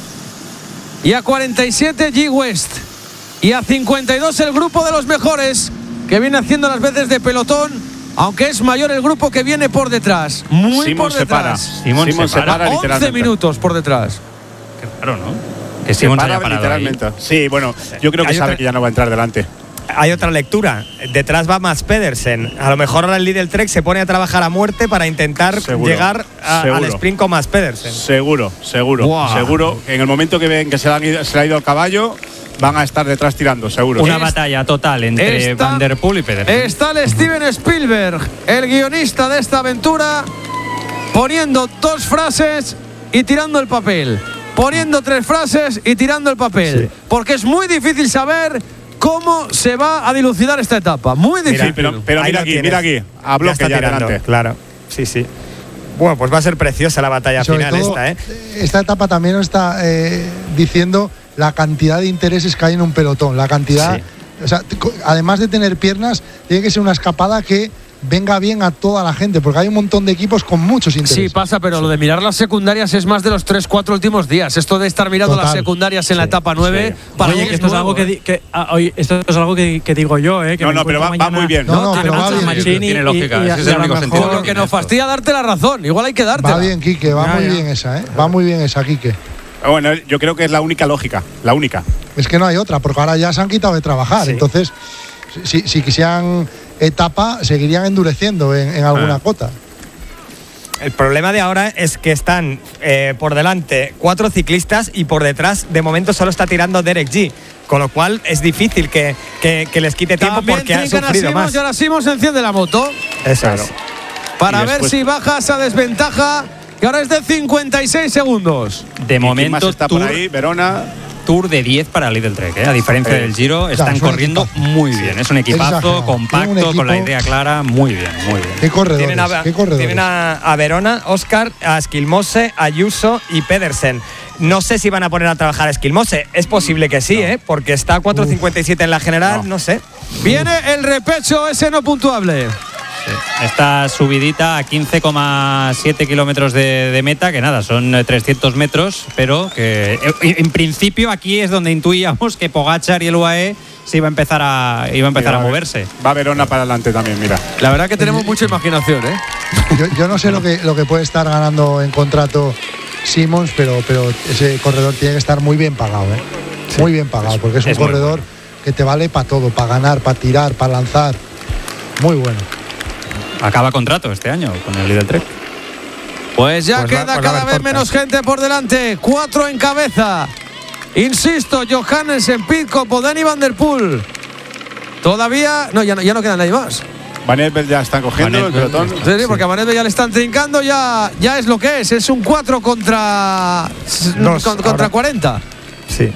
Y a cuarenta y siete G. West. Y a cincuenta y dos el grupo de los mejores, que viene haciendo las veces de pelotón, aunque es mayor el grupo que viene por detrás. Muy Simon por se para. detrás. Simon Simon se se para. para once literalmente. minutos por detrás. Qué raro, ¿no? Que Se Simon se para haya parado ahí. literalmente. Sí, bueno, yo creo que Hay sabe otra- que ya no va a entrar delante. Hay otra lectura. Detrás va Mads Pedersen. A lo mejor ahora el líder Trek se pone a trabajar a muerte para intentar Seguro, llegar a- al seguro. sprint con Mads Pedersen. Seguro, seguro, Buah. seguro. En el momento que ven que se le, han ido- se le ha ido el caballo, van a estar detrás tirando, seguro. Una Es- batalla total entre Está- Van der Poel y Pedersen. Está el Steven Spielberg, el guionista de esta aventura, poniendo dos frases y tirando el papel. Poniendo tres frases y tirando el papel. Sí. Porque es muy difícil saber cómo se va a dilucidar esta etapa. Muy difícil. Sí, pero, pero Ahí mira lo aquí, tienes. mira aquí. A bloque está ya, tirando, delante. claro. Sí, sí. Bueno, pues va a ser preciosa la batalla y sobre final todo, esta, ¿eh? esta etapa también nos está eh, diciendo la cantidad de intereses que hay en un pelotón. La cantidad. Sí. O sea, t- co- además de tener piernas, tiene que ser una escapada que venga bien a toda la gente, porque hay un montón de equipos con muchos intereses. Sí, pasa, pero lo de mirar las secundarias es más de los tres cuatro últimos días. Esto de estar mirando Total. las secundarias en la Sí, etapa nueve, sí. para Oye, mí que es esto es nuevo, algo que, ¿eh? di- que ah, oye, esto es algo que, que digo yo, eh, que No, me no, pero encuentro va- va mañana muy bien. No, no, a pero va Nacho bien. Mancini Tiene y- lógica, y- ese es y el a lo único mejor- sentido Lo que nos fastidia darte la razón. Igual hay que darte. Va bien, Quique, va Ya, muy ya. bien esa, ¿eh? Va muy bien esa, Quique. Bueno, yo creo que es la única lógica, la única. Es que no hay otra, porque ahora ya se han quitado de trabajar. Sí. Entonces, si, si quisieran etapa, seguirían endureciendo en, en alguna Ah. cota. El problema de ahora es que están eh, por delante cuatro ciclistas y por detrás, de momento, solo está tirando Derek G. Con lo cual es difícil que, que- que les quite tiempo También porque han trincan a sufrido Simons más. y ahora Simons enciende la moto Eso Claro. es. para Y ver después- si baja esa desventaja, que ahora es de cincuenta y seis segundos. De ¿Y quién más momento, está tour, por ahí, Verona. tour de diez para el Lidl Trek. ¿eh? A diferencia Eh, del Giro, están es un corriendo equipazo. muy bien. Es un equipazo exagerado. compacto, Tiene un con la equipo- idea clara. Muy bien, muy bien. ¿Qué corredores? Tienen, a, ¿Qué corredores? tienen a, a Verona, Oscar, a Esquilmose, Ayuso y Pedersen. No sé si van a poner a trabajar a Esquilmose. Es posible que sí, ¿eh? Porque está a cuatro cincuenta y siete en la general, no, sé. Viene el repecho ese no puntuable. Esta subidita a quince coma siete kilómetros de, de meta, que nada, son eh, trescientos metros, pero que eh, en principio aquí es donde intuíamos que Pogačar y el U A E se iba a empezar a, iba a, empezar mira, a moverse. Va Verona para adelante también, mira. La verdad que tenemos mucha imaginación, ¿eh? Yo, yo no sé lo que, lo que puede estar ganando en contrato Simmons, pero, pero ese corredor tiene que estar muy bien pagado, ¿eh? Sí. Muy bien pagado, porque es un es corredor bueno. que te vale para todo, para ganar, para tirar, para lanzar. Muy bueno. Acaba contrato este año con el Lidl Trek. Pues ya pues queda va, pues cada vez corta. menos gente por delante. Cuatro en cabeza. Insisto, Johannessen, Pidcock, Boden y Van der Poel. Todavía. No, ya no, ya no queda nadie más. Van Eversberg ya están cogiendo el pelotón. Sí, sí, porque a Van Eversberg ya le están trincando, ya, ya es lo que es. Es un cuatro contra. Dos, contra ahora. cuarenta. Sí.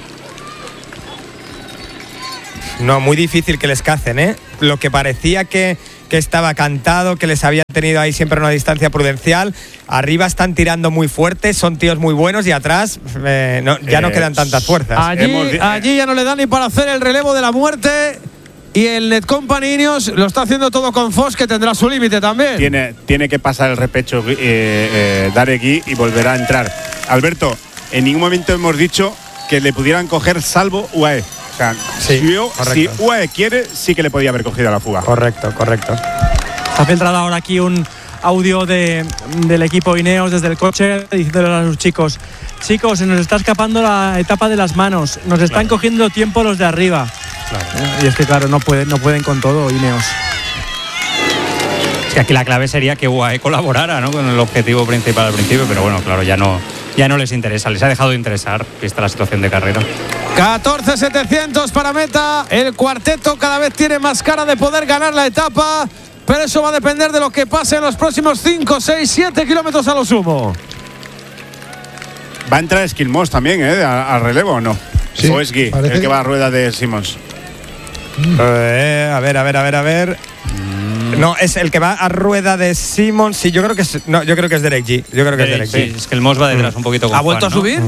No, muy difícil que les cacen, ¿eh? Lo que parecía que, que estaba cantado, que les habían tenido ahí siempre una distancia prudencial. Arriba están tirando muy fuerte, son tíos muy buenos y atrás eh, no, ya eh, no quedan tantas fuerzas. Allí, Hemos... allí ya no le dan ni para hacer el relevo de la muerte. Y el Netcompany Ineos lo está haciendo todo con Foss, que tendrá su límite también. Tiene, tiene que pasar el repecho eh, eh, Daregui y volverá a entrar. Alberto, en ningún momento hemos dicho que le pudieran coger salvo U A E. O sea, sí, si, yo, si U A E quiere, sí que le podía haber cogido a la fuga. Correcto, correcto. Ha filtrado ahora aquí un audio de, del equipo Ineos desde el coche diciéndole a sus chicos: chicos, se nos está escapando la etapa de las manos, nos están claro. cogiendo tiempo los de arriba. Claro. Y es que claro, no pueden, no pueden con todo Ineos. Es que aquí la clave sería que U A E colaborara, ¿no?, con el objetivo principal al principio, pero bueno, claro, ya no, ya no les interesa, les ha dejado de interesar, vista la situación de carrera. catorce setecientos para meta. El cuarteto cada vez tiene más cara de poder ganar la etapa, pero eso va a depender de lo que pase en los próximos cinco, seis, siete kilómetros a lo sumo. ¿Va a entrar Skilmos también, eh, al relevo o no? Sí, o es Guy, el que, que va a rueda de Simmons. Mm. Eh, a ver, a ver, a ver, a ver. Mm. No, es el que va a rueda de Simmons. Sí, yo creo que es. No, yo creo que es Derek G. Yo creo que Derek, es Derek sí, G. Es que el Moss va detrás mm. un poquito con ¿Ha vuelto Juan, a subir? ¿no?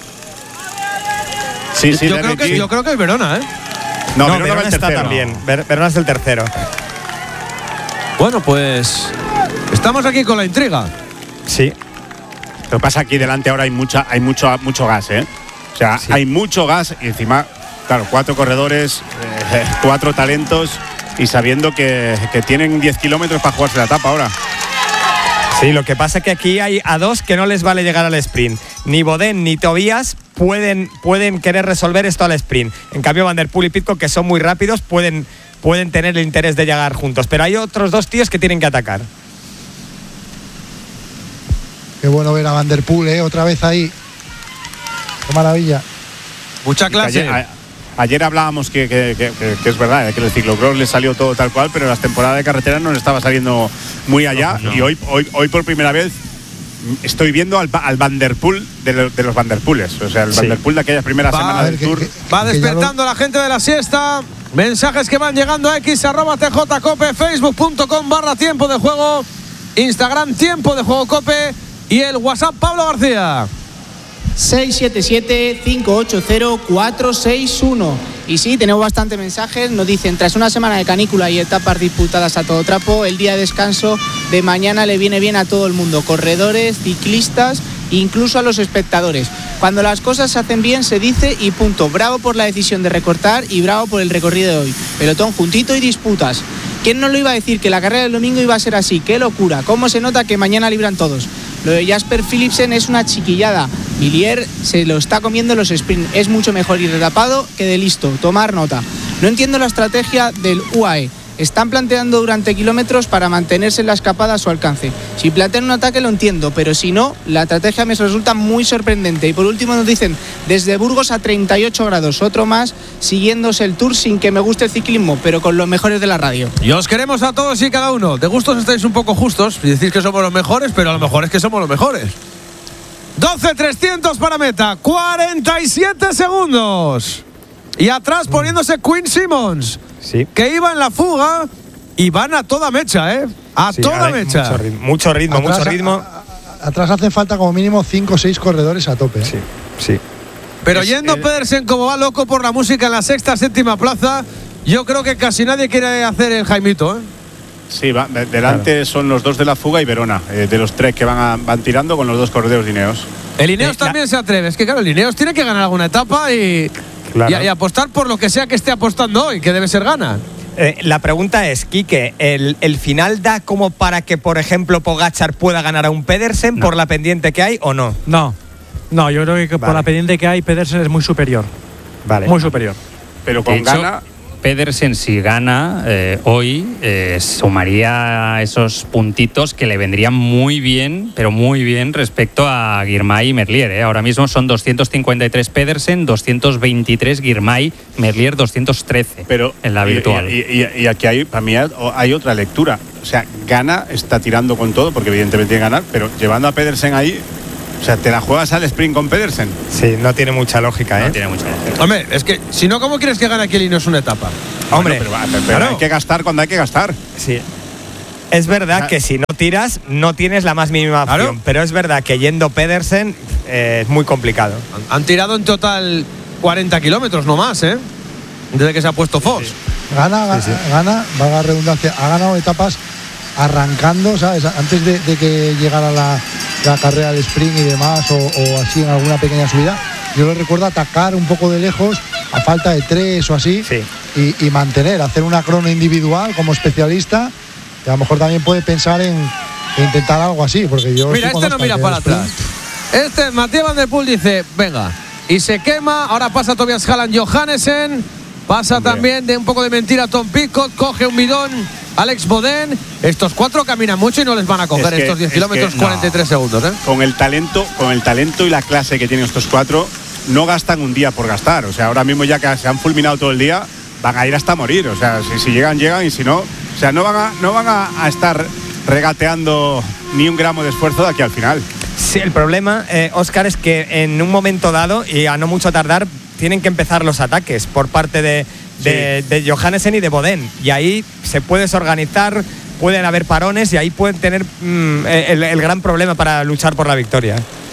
Sí, sí, yo creo, que, yo creo que es Verona, ¿eh? No, no Verona, Verona está también. Ver, Verona es el tercero. Bueno, pues estamos aquí con la intriga. Sí. Lo que pasa aquí delante ahora hay mucha, hay mucho, mucho gas, ¿eh? O sea, sí. hay mucho gas y encima, claro, cuatro corredores, eh, cuatro talentos y sabiendo que, que tienen diez kilómetros para jugarse la etapa ahora. Sí, lo que pasa es que aquí hay a dos que no les vale llegar al sprint. Ni Boden ni Tobias pueden, pueden querer resolver esto al sprint. En cambio, Van der Poel y Pidcock, que son muy rápidos, pueden, pueden tener el interés de llegar juntos. Pero hay otros dos tíos que tienen que atacar. Qué bueno ver a Van der Poel, ¿eh? Otra vez ahí. Qué maravilla. Mucha clase. Ayer, a, ayer hablábamos que, que, que, que es verdad, que el ciclocross le salió todo tal cual, pero las temporadas de carretera no le estaba saliendo muy allá. No, no. Y hoy, hoy, hoy por primera vez estoy viendo al, al Van der Poel de, lo, de los Van der Poels. O sea, el sí. Van der Poel de aquellas primeras va, semanas del que, Tour. Que, va despertando lo... la gente de la siesta. Mensajes que van llegando a X, arroba tjcope, facebook punto com barra tiempo de juego, Instagram tiempo de juego cope y el WhatsApp Pablo García. seis siete siete, cinco ocho cero, cuatro seis uno. Y sí, tenemos bastantes mensajes. Nos dicen: tras una semana de canícula y etapas disputadas a todo trapo, el día de descanso de mañana le viene bien a todo el mundo, corredores, ciclistas, incluso a los espectadores. Cuando las cosas se hacen bien se dice y punto. Bravo por la decisión de recortar y bravo por el recorrido de hoy. Pelotón juntito y disputas. ¿Quién no lo iba a decir que la carrera del domingo iba a ser así? ¡Qué locura! ¿Cómo se nota que mañana libran todos? Lo de Jasper Philipsen es una chiquillada. Villiers se lo está comiendo los sprints. Es mucho mejor ir de tapado que de listo. Tomar nota. No entiendo la estrategia del U A E. Están planteando durante kilómetros para mantenerse en la escapada a su alcance. Si plantean un ataque lo entiendo, pero si no, la estrategia me resulta muy sorprendente. Y por último nos dicen: desde Burgos a treinta y ocho grados, otro más, siguiéndose el Tour sin que me guste el ciclismo, pero con los mejores de la radio. Y os queremos a todos y cada uno. De gustos estáis un poco justos y decís que somos los mejores, pero a lo mejor es que somos los mejores. doce trescientos para meta, cuarenta y siete segundos. Y atrás poniéndose Quinn Simmons. Sí. Que iba en la fuga y van a toda mecha, ¿eh? A sí, toda mecha. Mucho ritmo, mucho ritmo. Atrás, mucho ritmo. A, a, atrás hacen falta como mínimo cinco o seis corredores a tope. ¿eh? Sí, sí. Pero es, yendo el... Pedersen como va loco por la música en la sexta, séptima plaza, yo creo que casi nadie quiere hacer el Jaimito, ¿eh? Sí, va, de, delante claro. Son los dos de la fuga y Verona, eh, de los tres que van, a, van tirando con los dos corredores de Ineos. El Ineos eh, también la... se atreve. Es que claro, el Ineos tiene que ganar alguna etapa y Claro. Y, y apostar por lo que sea que esté apostando hoy, que debe ser Gana. Eh, la pregunta es, Quique, ¿el, ¿el final da como para que, por ejemplo, Pogačar pueda ganar a un Pedersen no. por la pendiente que hay o no? No, no, yo creo que vale. por la pendiente que hay, Pedersen es muy superior. Vale. Muy superior. Pero con Gana... Pedersen, si gana eh, hoy, eh, sumaría esos puntitos que le vendrían muy bien, pero muy bien respecto a Girmay y Merlier. ¿eh? Ahora mismo son doscientos cincuenta y tres Pedersen, doscientos veintitrés Girmay, Merlier doscientos trece pero, en la virtual. Y, y, y, y aquí hay, para mí hay otra lectura. O sea, Gana está tirando con todo, porque evidentemente tiene que ganar, pero llevando a Pedersen ahí... O sea, ¿te la juegas al sprint con Pedersen? Sí, no tiene mucha lógica, ¿eh? No tiene mucha lógica. Hombre, es que si no, ¿cómo quieres que gane aquí el Ineos una etapa? Hombre, bueno, pero, pero claro. hay que gastar cuando hay que gastar. Sí. Es verdad o sea, que si no tiras, no tienes la más mínima opción. Claro. Pero es verdad que yendo Pedersen eh, es muy complicado. Han, han tirado en total cuarenta kilómetros, no más, ¿eh? Desde que se ha puesto Foss. Sí, sí. Gana, sí, sí. gana, valga la redundancia, ha ganado etapas arrancando, ¿sabes? Antes de, de que llegara la, la carrera del sprint y demás, o, o así en alguna pequeña subida, yo le recuerdo atacar un poco de lejos a falta de tres o así, sí. y, y mantener, hacer una crono individual como especialista, que a lo mejor también puede pensar en, en intentar algo así, porque yo... Mira, este no mira para atrás. Este, Mathieu Van Der Poel dice, venga, y se quema, ahora pasa Tobias Halland Johannesen, pasa Hombre. también de un poco de mentira Tom Pidcock, coge un bidón Alex Bodén. Estos cuatro caminan mucho y no les van a coger es que, estos diez kilómetros no. cuarenta y tres segundos. ¿eh? Con el talento, con el talento y la clase que tienen estos cuatro, no gastan un día por gastar. O sea, ahora mismo ya que se han fulminado todo el día, van a ir hasta morir. O sea, si, si llegan, llegan, y si no, o sea, no van a, no van a, a estar regateando ni un gramo de esfuerzo de aquí al final. Sí, el problema, eh, Óscar, es que en un momento dado, y a no mucho tardar, tienen que empezar los ataques por parte de, de, sí. de Johannesen y de Bodén. Y ahí se puede desorganizar, pueden haber parones y ahí pueden tener mmm, el, el gran problema para luchar por la victoria.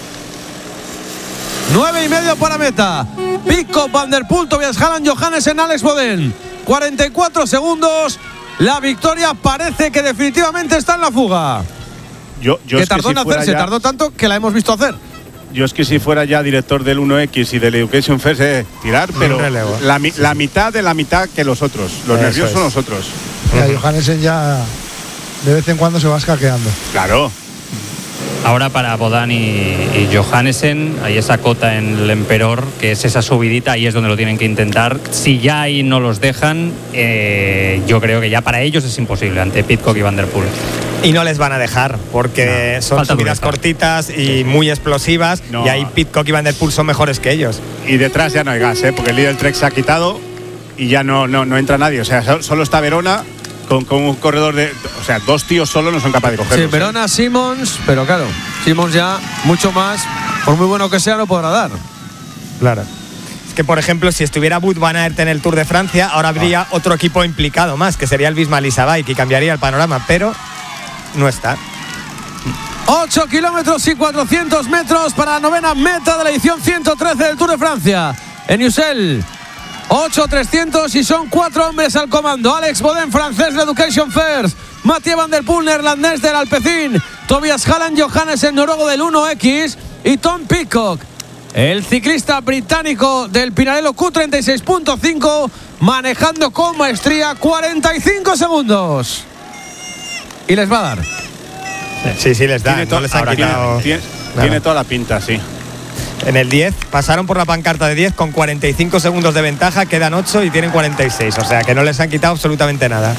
Nueve y medio para meta. Pidcock, Van Der Poel, Tobias Halland, Johannesen, Alex Bodén. cuarenta y cuatro segundos. La victoria parece que definitivamente está en la fuga. Yo, yo que tardó que si en hacerse, ya... tardó tanto que la hemos visto hacer. Yo es que si fuera ya director del uno equis y del Education First, eh, tirar, pero la, la mitad de la mitad que los otros. Los Eso nerviosos es. son los otros. Uh-huh. Johannesen ya de vez en cuando se va escaqueando. Claro. Ahora para Bodán y, y Johannesen hay esa cota en el Emperor, que es esa subidita, ahí es donde lo tienen que intentar. Si ya ahí no los dejan, eh, yo creo que ya para ellos es imposible ante Pidcock y Van Der Poel. Y no les van a dejar, porque no, son subidas cortitas y muy explosivas, no. y ahí Pidcock y Van Der Poel son mejores que ellos. Y detrás ya no hay gas, ¿eh? Porque el líder Trek se ha quitado y ya no, no, no entra nadie. O sea, solo está Verona con, con un corredor de... O sea, dos tíos solo no son capaces de cogerlos. Sí, Verona, ¿eh? Simmons, pero claro, Simmons ya mucho más, por muy bueno que sea, no podrá dar. Claro. Es que, por ejemplo, si estuviera Wout van Aert en el Tour de Francia, ahora habría ah. otro equipo implicado más, que sería el Visma-Lease Bike, y cambiaría el panorama, pero... no está. ocho kilómetros y cuatrocientos metros para la novena meta de la edición ciento trece del Tour de Francia. En Ussel, ocho trescientos y son cuatro hombres al comando. Alex Bodén, francés de Education First. Mathieu Van Der Poel, neerlandés del Alpecin. Tobias Halland, Johannesen, noruego del uno equis. Y Tom Pidcock, el ciclista británico del Pinarello Q treinta y seis punto cinco, manejando con maestría cuarenta y cinco segundos. Y les va a dar. Sí, sí, les da. Tiene, to- no les han quitado... tiene, tiene toda la pinta, sí. En el diez pasaron por la pancarta de diez con cuarenta y cinco segundos de ventaja, quedan ocho y tienen cuarenta y seis. O sea que no les han quitado absolutamente nada.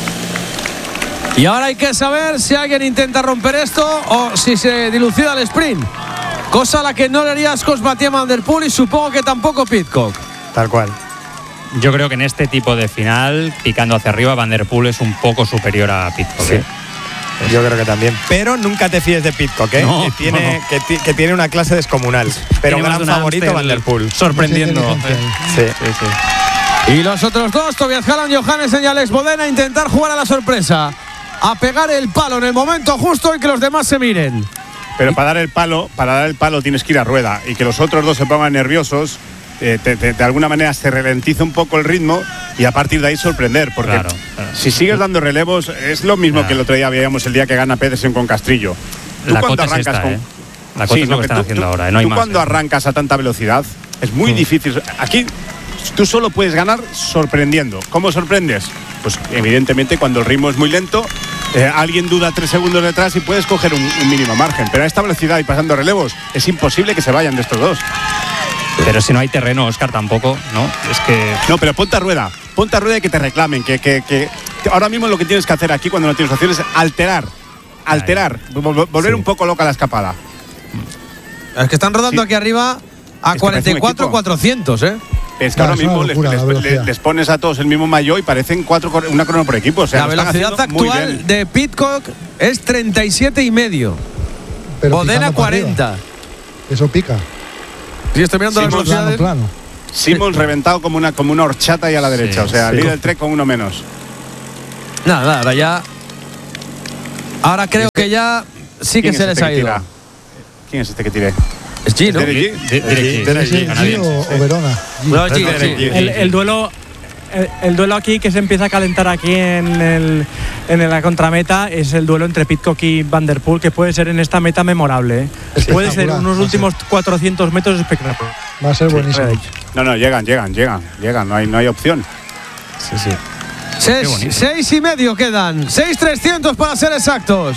Y ahora hay que saber si alguien intenta romper esto o si se dilucida el sprint. Cosa a la que no le haría ascos Mathieu Van Der Poel y supongo que tampoco Pidcock. Tal cual. Yo creo que en este tipo de final, picando hacia arriba, Van Der Poel es un poco superior a Pidcock. Sí. ¿eh? Yo creo que también. Pero nunca te fíes de Pidcock, ¿eh? No, que, tiene, no. que, que tiene una clase descomunal. Pero un gran favorito Van Der Poel. Sorprendiendo. Sí, sí, sí. Y los otros dos, Tobias Halland, Johannesen y Alex Bodén, a intentar jugar a la sorpresa. A pegar el palo en el momento justo y que los demás se miren. Pero para dar el palo, para dar el palo tienes que ir a rueda. Y que los otros dos se pongan nerviosos, eh, te, te, de alguna manera se ralentiza un poco el ritmo y a partir de ahí sorprender. Porque claro, claro. si sigues dando relevos, es lo mismo claro. que el otro día veíamos el día que gana Pedersen con Castrillo. Tú la cuando arrancas es esta, con. ¿eh? La cosa sí, es lo que están tú, haciendo tú, ahora. ¿eh? No hay tú más, cuando ¿eh? arrancas a tanta velocidad, es muy mm. difícil. Aquí tú solo puedes ganar sorprendiendo. ¿Cómo sorprendes? Pues evidentemente cuando el ritmo es muy lento, eh, alguien duda tres segundos detrás y puedes coger un, un mínimo margen. Pero a esta velocidad y pasando relevos, es imposible que se vayan de estos dos. Pero si no hay terreno, Óscar, tampoco, ¿no? Es que... No, pero ponte a rueda. Ponte a rueda y que te reclamen. Que, que, que ahora mismo lo que tienes que hacer aquí cuando no tienes opción es alterar. Alterar. Volver sí. un poco loca la escapada. Es que están rodando sí. aquí arriba a es cuarenta y cuatro cuatrocientos, ¿eh? Es que claro, ahora mismo locura, les, les, les pones a todos el mismo maillot y parecen cuatro, una crono por equipo. O sea, la velocidad actual de Pidcock es treinta y siete y medio. Bodena cuarenta. Eso pica. Sí, estoy mirando las velocidades. Plano, plano. Simmons reventado como una, como una horchata ahí a la derecha. Sí, o sea, sí. Líder Trek con uno menos. Nada, nada, ahora ya. Ahora creo este, que ya sí que se les este ha ido. Tira? ¿Quién es este que tire? Es G, ¿no? ¿G? ¿G o Verona? No, G. El, el duelo. El, el duelo aquí que se empieza a calentar aquí en, el, en la contrameta es el duelo entre Pidcock y Van der Poel, que puede ser en esta meta memorable. ¿eh? Puede ser unos últimos cuatrocientos metros espectaculares. Va a ser buenísimo. No, no, llegan, llegan, llegan, llegan, no hay, no hay opción. Sí, sí. Seis, seis y medio quedan, seis trescientos para ser exactos.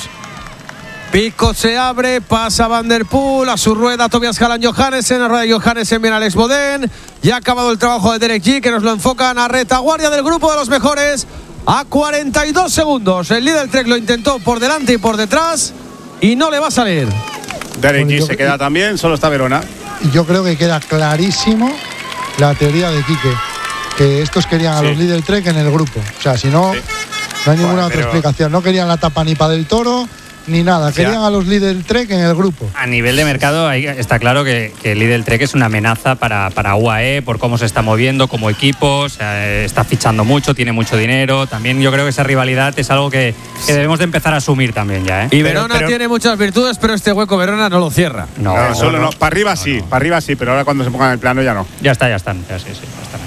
Pidcock se abre, pasa Van der Poel, a su rueda Tobias Hallan Johannesen, a rueda Johannesen viene Alex Bodén. Ya ha acabado el trabajo de Derek G, que nos lo enfocan a retaguardia del grupo de los mejores. A cuarenta y dos segundos, el líder Trek lo intentó por delante y por detrás y no le va a salir. Derek G se queda también, solo está Verona. Y yo creo que queda clarísimo la teoría de Quique, que estos querían sí. a los líder Trek en el grupo. O sea, si no, sí. no hay ninguna bueno, otra explicación. No querían la tapa ni para del Toro ni nada, querían ya. a los Lidl Trek en el grupo. A nivel de mercado ahí está claro que, que Lidl Trek es una amenaza para, para U A E por cómo se está moviendo como equipo, o sea, está fichando mucho, tiene mucho dinero. También yo creo que esa rivalidad es algo que, que debemos de empezar a asumir también ya, ¿eh? Y pero, Verona pero, tiene muchas virtudes, pero este hueco Verona no lo cierra. No, no, no solo no. no. Para arriba sí, no, no. para arriba sí, pero ahora cuando se pongan en el plano ya no. Ya está, ya están, ya sí, sí, ya están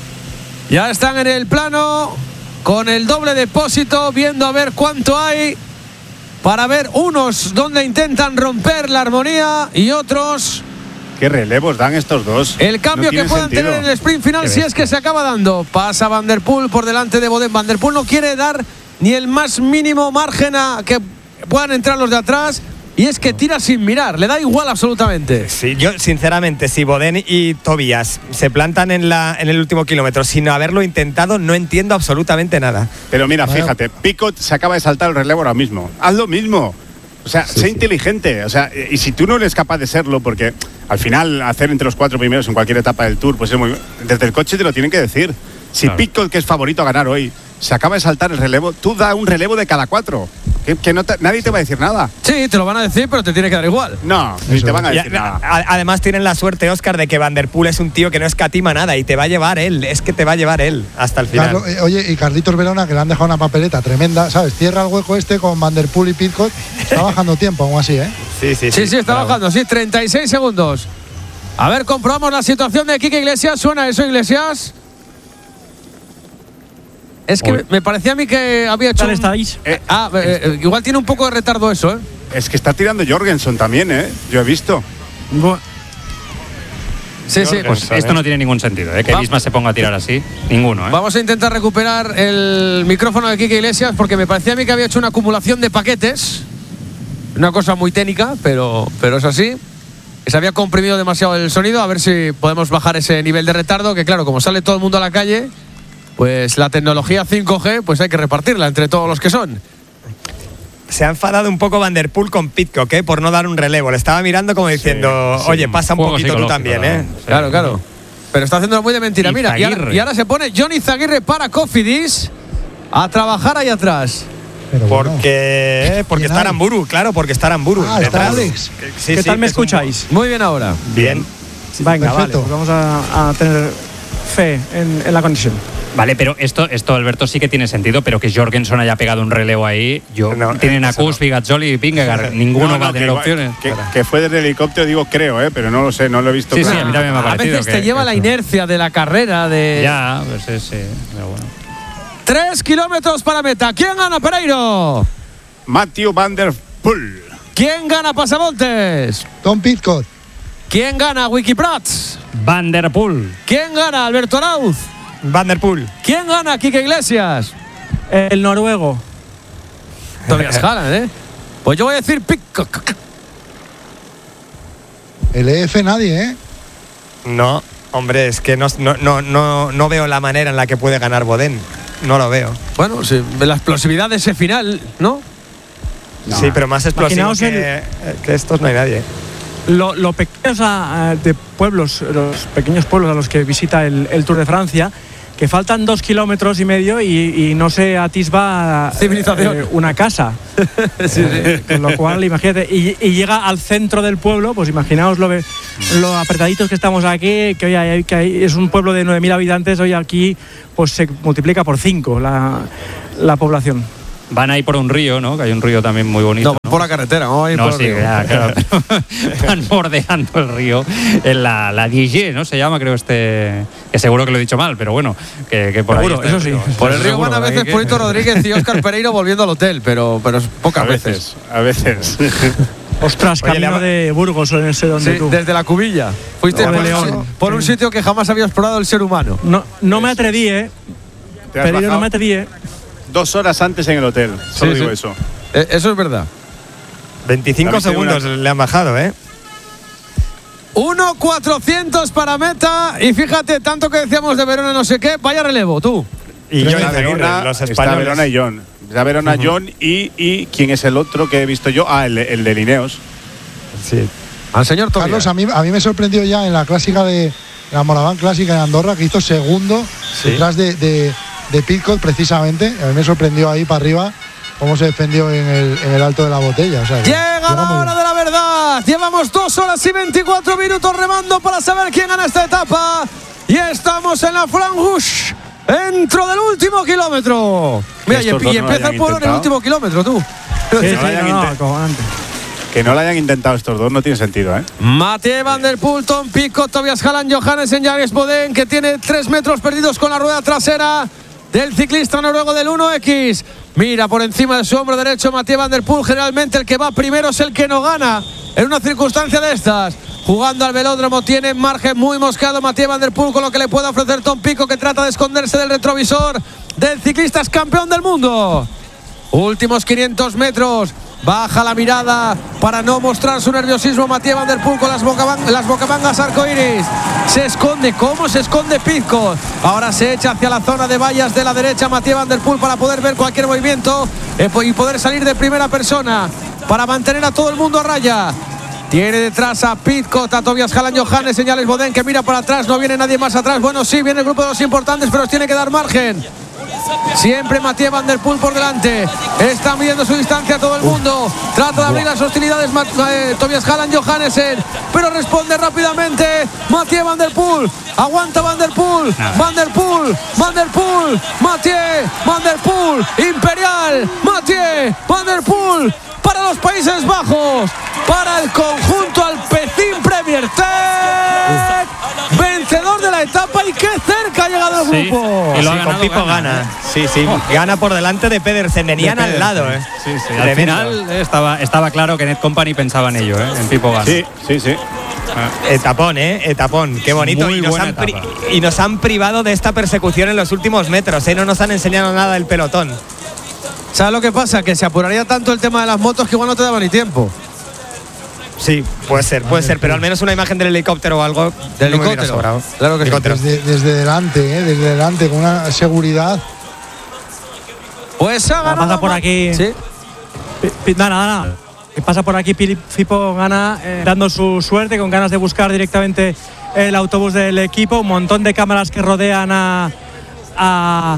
ahí. Ya están en el plano con el doble depósito, viendo a ver cuánto hay. Para ver unos donde intentan romper la armonía y otros. ¿Qué relevos dan estos dos? El cambio no que puedan sentido. tener en el sprint final, si es que se acaba dando. Pasa Van der Poel por delante de Bodén. Van der Poel no quiere dar ni el más mínimo margen a que puedan entrar los de atrás. Y es que tira sin mirar, le da igual absolutamente. Sí, yo sinceramente, si Bodén y Tobias se plantan en, la, en el último kilómetro sin haberlo intentado, no entiendo absolutamente nada. Pero mira, bueno. fíjate, Pidcock se acaba de saltar el relevo ahora mismo. Haz lo mismo. O sea, sí, sé sí. inteligente. O sea, y si tú no eres capaz de serlo, porque al final hacer entre los cuatro primeros en cualquier etapa del Tour, pues es muy. Desde el coche te lo tienen que decir. Si claro. Pidcock, que es favorito a ganar hoy, se acaba de saltar el relevo, tú da un relevo de cada cuatro. Que, que no te, nadie te va a decir nada. Sí, te lo van a decir, pero te tiene que dar igual. No, ni Eso. te van a decir y, nada. Además tienen la suerte, Óscar, de que Van der Poel es un tío que no escatima nada y te va a llevar él. Es que te va a llevar él hasta el final. Carlos, eh, oye, y Carlitos Verona, que le han dejado una papeleta tremenda, ¿sabes? Cierra el hueco este con Van der Poel y Pidcock. Está bajando tiempo, aún así, ¿eh? Sí, sí, sí. Sí, sí, está claro. bajando, sí, treinta y seis segundos. A ver, comprobamos la situación de Quique Iglesias. ¿Suena eso, Iglesias? Es que Uy. me parecía a mí que había hecho. ¿Dónde estáis? Eh, ah, eh, igual tiene un poco de retardo eso, ¿eh? Es que está tirando Jorgensen también, ¿eh? Yo he visto. Bueno. Sí, sí. Pues esto no tiene ningún sentido, ¿eh? Que Isma se ponga a tirar así. Ninguno, ¿eh? Vamos a intentar recuperar el micrófono de Quique Iglesias porque me parecía a mí que había hecho una acumulación de paquetes. Una cosa muy técnica, pero, pero es así. Se había comprimido demasiado el sonido. A ver si podemos bajar ese nivel de retardo. Que claro, como sale todo el mundo a la calle, pues la tecnología cinco G pues hay que repartirla entre todos los que son. Se ha enfadado un poco Van der Poel con Pidcock, ¿eh? Por no dar un relevo. Le estaba mirando como diciendo, sí, sí, oye, pasa un poquito tú también, ¿eh? Sí. Claro, claro. Pero está haciéndolo muy de mentira. Mira, y ahora, y ahora se pone Johnny Zaguirre para Cofidis a trabajar ahí atrás. Pero bueno. Porque, porque está Aramburu, claro, porque está Aramburu. Ah, está Alex. Sí, ¿Qué sí, tal me escucháis? Un... Muy bien ahora. Bien. Sí, venga, perfecto. Vale, pues vamos a, a tener fe en, en la conexión. Vale, pero esto, esto, Alberto, sí que tiene sentido, pero que Jorgensen haya pegado un relevo ahí. Yo, no, tienen a Kuss, Bigazzoli y Vingegaard. Ninguno no, no, va a tener que, opciones. Que, que fue desde el helicóptero, digo, creo, ¿eh? Pero no lo sé, no lo he visto. Sí, claro. sí, a mí también me ha parecido. A veces que, te lleva que la eso. inercia de la carrera. de Ya, pues sí, sí, pero bueno. Tres kilómetros para meta. ¿Quién gana, Pereiro? Matthew Van der Poel. ¿Quién gana, Pasamontes? Tom Pidcock. ¿Quién gana, Wikiprats? Van der Poel. ¿Quién gana, Alberto Arauz? Van der Poel. ¿Quién gana, Quique Iglesias? El noruego. Tobias Halland, ¿eh? Pues yo voy a decir Pidcock. El E F nadie, ¿eh? No, hombre, es que no, no, no, no, no veo la manera en la que puede ganar Bodén. No lo veo. Bueno, sí, la explosividad de ese final, ¿no? No. Sí, pero más explosivo que, el, que estos no hay nadie. Lo, lo pequeños a, a, de pueblos, los pequeños pueblos a los que visita el, el Tour de Francia, que faltan dos kilómetros y medio y, y no se atisba civilización eh, una casa. Sí, sí. Con lo cual, imagínate, y, y llega al centro del pueblo, pues imaginaos lo, lo apretaditos que estamos aquí, que hoy hay, que hay, es un pueblo de nueve mil habitantes, hoy aquí pues se multiplica por cinco la, la población. Van ahí por un río, ¿no? Que hay un río también muy bonito. No, ¿no? por la carretera, vamos a ir no, por el sí, río. Ya, claro, van bordeando el río. En la, la Diege, ¿no? Se llama, creo, este. Que seguro que lo he dicho mal, pero bueno, que, que por seguro, ahí. Eso sí. Por el río seguro, van a veces que... Polito Rodríguez y Óscar Pereiro volviendo al hotel, pero, pero pocas a veces. A veces. Ostras, Oye, camino le... de Burgos en ese donde sí, tú. Desde la Cubilla. Fuiste no, por, León. por un sitio que jamás había explorado el ser humano. No, no me atreví, ¿eh? Pereiro no me atreví, ¿eh? Dos horas antes en el hotel, solo sí, digo sí. eso. Eh, eso es verdad. veinticinco segundos una... le han bajado, ¿eh? uno cuatrocientos para meta. Y fíjate, tanto que decíamos de Verona no sé qué, vaya relevo, tú. Y John está Verona, los españoles. Está Verona y John. Está Verona, uh-huh. John y, y ¿quién es el otro que he visto yo? Ah, el, el de Lineos. Sí. Al señor Tobias. Carlos, a mí, a mí me sorprendió ya en la clásica de la Moraván Clásica en Andorra, que hizo segundo sí. detrás de, de, de Pidcock, precisamente. A mí me sorprendió ahí para arriba cómo se defendió en el, en el alto de la botella. O sea, llega la hora de la verdad. Llevamos dos horas y veinticuatro minutos remando para saber quién gana esta etapa. Y estamos en la Franche, dentro del último kilómetro. Mira, y, y no empieza el pueblo en el último kilómetro, tú. Sí, sí, no, no, no, que no lo hayan intentado estos dos no tiene sentido, ¿eh? Mathieu Van der Poel, Tom Pidcock, Tobias Halland, Johannessen, Jens Bodén, que tiene tres metros perdidos con la rueda trasera del ciclista noruego del uno equis. Mira por encima de su hombro derecho Mathieu Van der Poel. Generalmente el que va primero es el que no gana en una circunstancia de estas. Jugando al velódromo tiene margen muy mosqueado Mathieu Van der Poel con lo que le puede ofrecer Tom Pidcock, que trata de esconderse del retrovisor del ciclista campeón del mundo. Últimos quinientos metros. Baja la mirada para no mostrar su nerviosismo Mathieu Van der Poel con las, bocaban- las bocamangas arcoíris. Se esconde. ¿Cómo se esconde Pidcock? Ahora se echa hacia la zona de vallas de la derecha Mathieu Van der Poel para poder ver cualquier movimiento eh, y poder salir de primera persona para mantener a todo el mundo a raya. Tiene detrás a Pidcock, a Tobias Halland, Johannes, señales Bodén, que mira para atrás. No viene nadie más atrás. Bueno, sí, viene el grupo de los importantes, pero os tiene que dar margen. Siempre Mathieu Van der Poel por delante. Está midiendo su distancia a todo el mundo. Trata de abrir las hostilidades eh, Tobias Halland, Johannessen, pero responde rápidamente Mathieu Van der Poel. Aguanta Van der Poel. Van der Poel. Van der Poel. Mathieu Van der Poel. Imperial. Mathieu Van der Poel. Para los Países Bajos. Para el conjunto Alpecin Premier Tech. Vencedor de la etapa y qué cerca ha llegado el sí, grupo. Y lo sí, ha con ganado, Pipo gana. gana. Sí, sí. Oh. Gana por delante de Pedersen. Venían de al lado, ¿eh? Sí, sí. Al final estaba, estaba claro que Net Company pensaba en ello, ¿eh? En Pipo gana. Sí, sí, sí. Ah. Etapón, ¿eh? Etapón. Qué bonito. Muy y, nos han pri- y nos han privado de esta persecución en los últimos metros, ¿eh? No nos han enseñado nada del pelotón. ¿Sabes lo que pasa? Que se apuraría tanto el tema de las motos que igual no te daba ni tiempo. Sí, puede ser, puede ser, pero al menos una imagen del helicóptero o algo. Del no helicóptero. Claro que sí. Desde, desde delante, ¿eh? Desde delante, con una seguridad. Pues ha ganado. Pasa por aquí. Sí. Nada, nada. Pasa por aquí Pipo gana, eh, dando su suerte, con ganas de buscar directamente el autobús del equipo. Un montón de cámaras que rodean a. a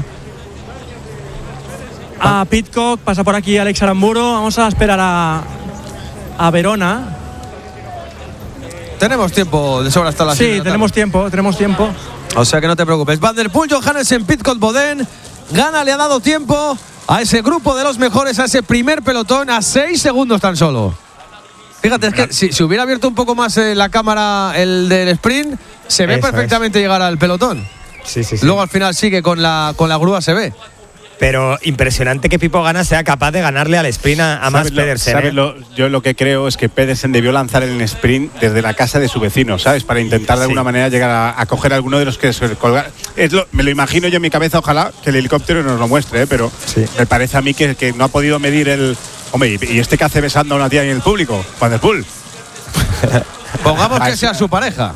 a Pidcock. Pasa por aquí Alex Aramburu. Vamos a esperar a. a Verona. Tenemos tiempo de sobra hasta la Sí, tenemos tiempo, tenemos tiempo. O sea que no te preocupes. Van der Poel, Johannessen, Pidcock, Bodén. Gana, le ha dado tiempo a ese grupo de los mejores, a ese primer pelotón, a seis segundos tan solo. Fíjate, es que si, si hubiera abierto un poco más eh, la cámara, el del sprint, se ve Eso perfectamente es. llegar al pelotón. Sí, sí, sí. Luego al final sigue con la, con la grúa, se ve. pero impresionante que Pipo Gana sea capaz de ganarle al sprint a, a Mads Pedersen. ¿Sabes ¿eh? lo, yo lo que creo es que Pedersen debió lanzar el sprint desde la casa de su vecino, ¿sabes? Para intentar de Sí. alguna manera llegar a, a coger a alguno de los que se colgar. Es lo, me lo imagino yo en mi cabeza, ojalá que el helicóptero nos lo muestre, ¿eh? Pero Sí. me parece a mí que, que no ha podido medir el... Hombre, ¿y, y este que hace besando a una tía en el público? Van der Poel. Pongamos que sea su pareja.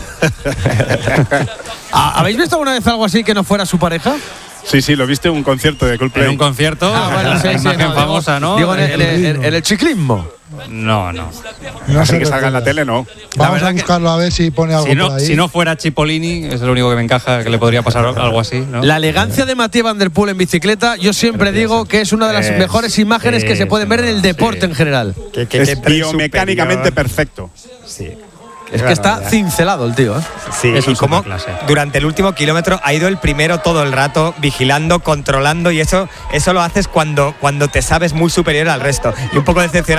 ¿Habéis visto alguna vez algo así que no fuera su pareja? Sí, sí, lo viste en un concierto de Coldplay. En un concierto, Ah, bueno, sí, la sí, imagen no, famosa, ¿no? Digo, en el, en el- en el ciclismo. No, no. No Así se que salga en la recuerda. tele, no. Vamos verdad a que- buscarlo a ver si pone algo Si no, por ahí. si no fuera Cipollini, es lo único que me encaja, que le podría pasar algo así, ¿no? La elegancia de Mathieu Van Der Poel en bicicleta, yo siempre digo que es una de las Es- mejores imágenes que se pueden ver en el deporte sí. en general. Que- que- Es que tren biomecánicamente superior. perfecto. Sí. Es que está cincelado el tío, ¿eh? Sí, Eso y es cómo una clase. durante el último kilómetro ha ido el primero todo el rato vigilando, controlando, y eso eso lo haces cuando, cuando te sabes muy superior al resto. Y un poco decepcionante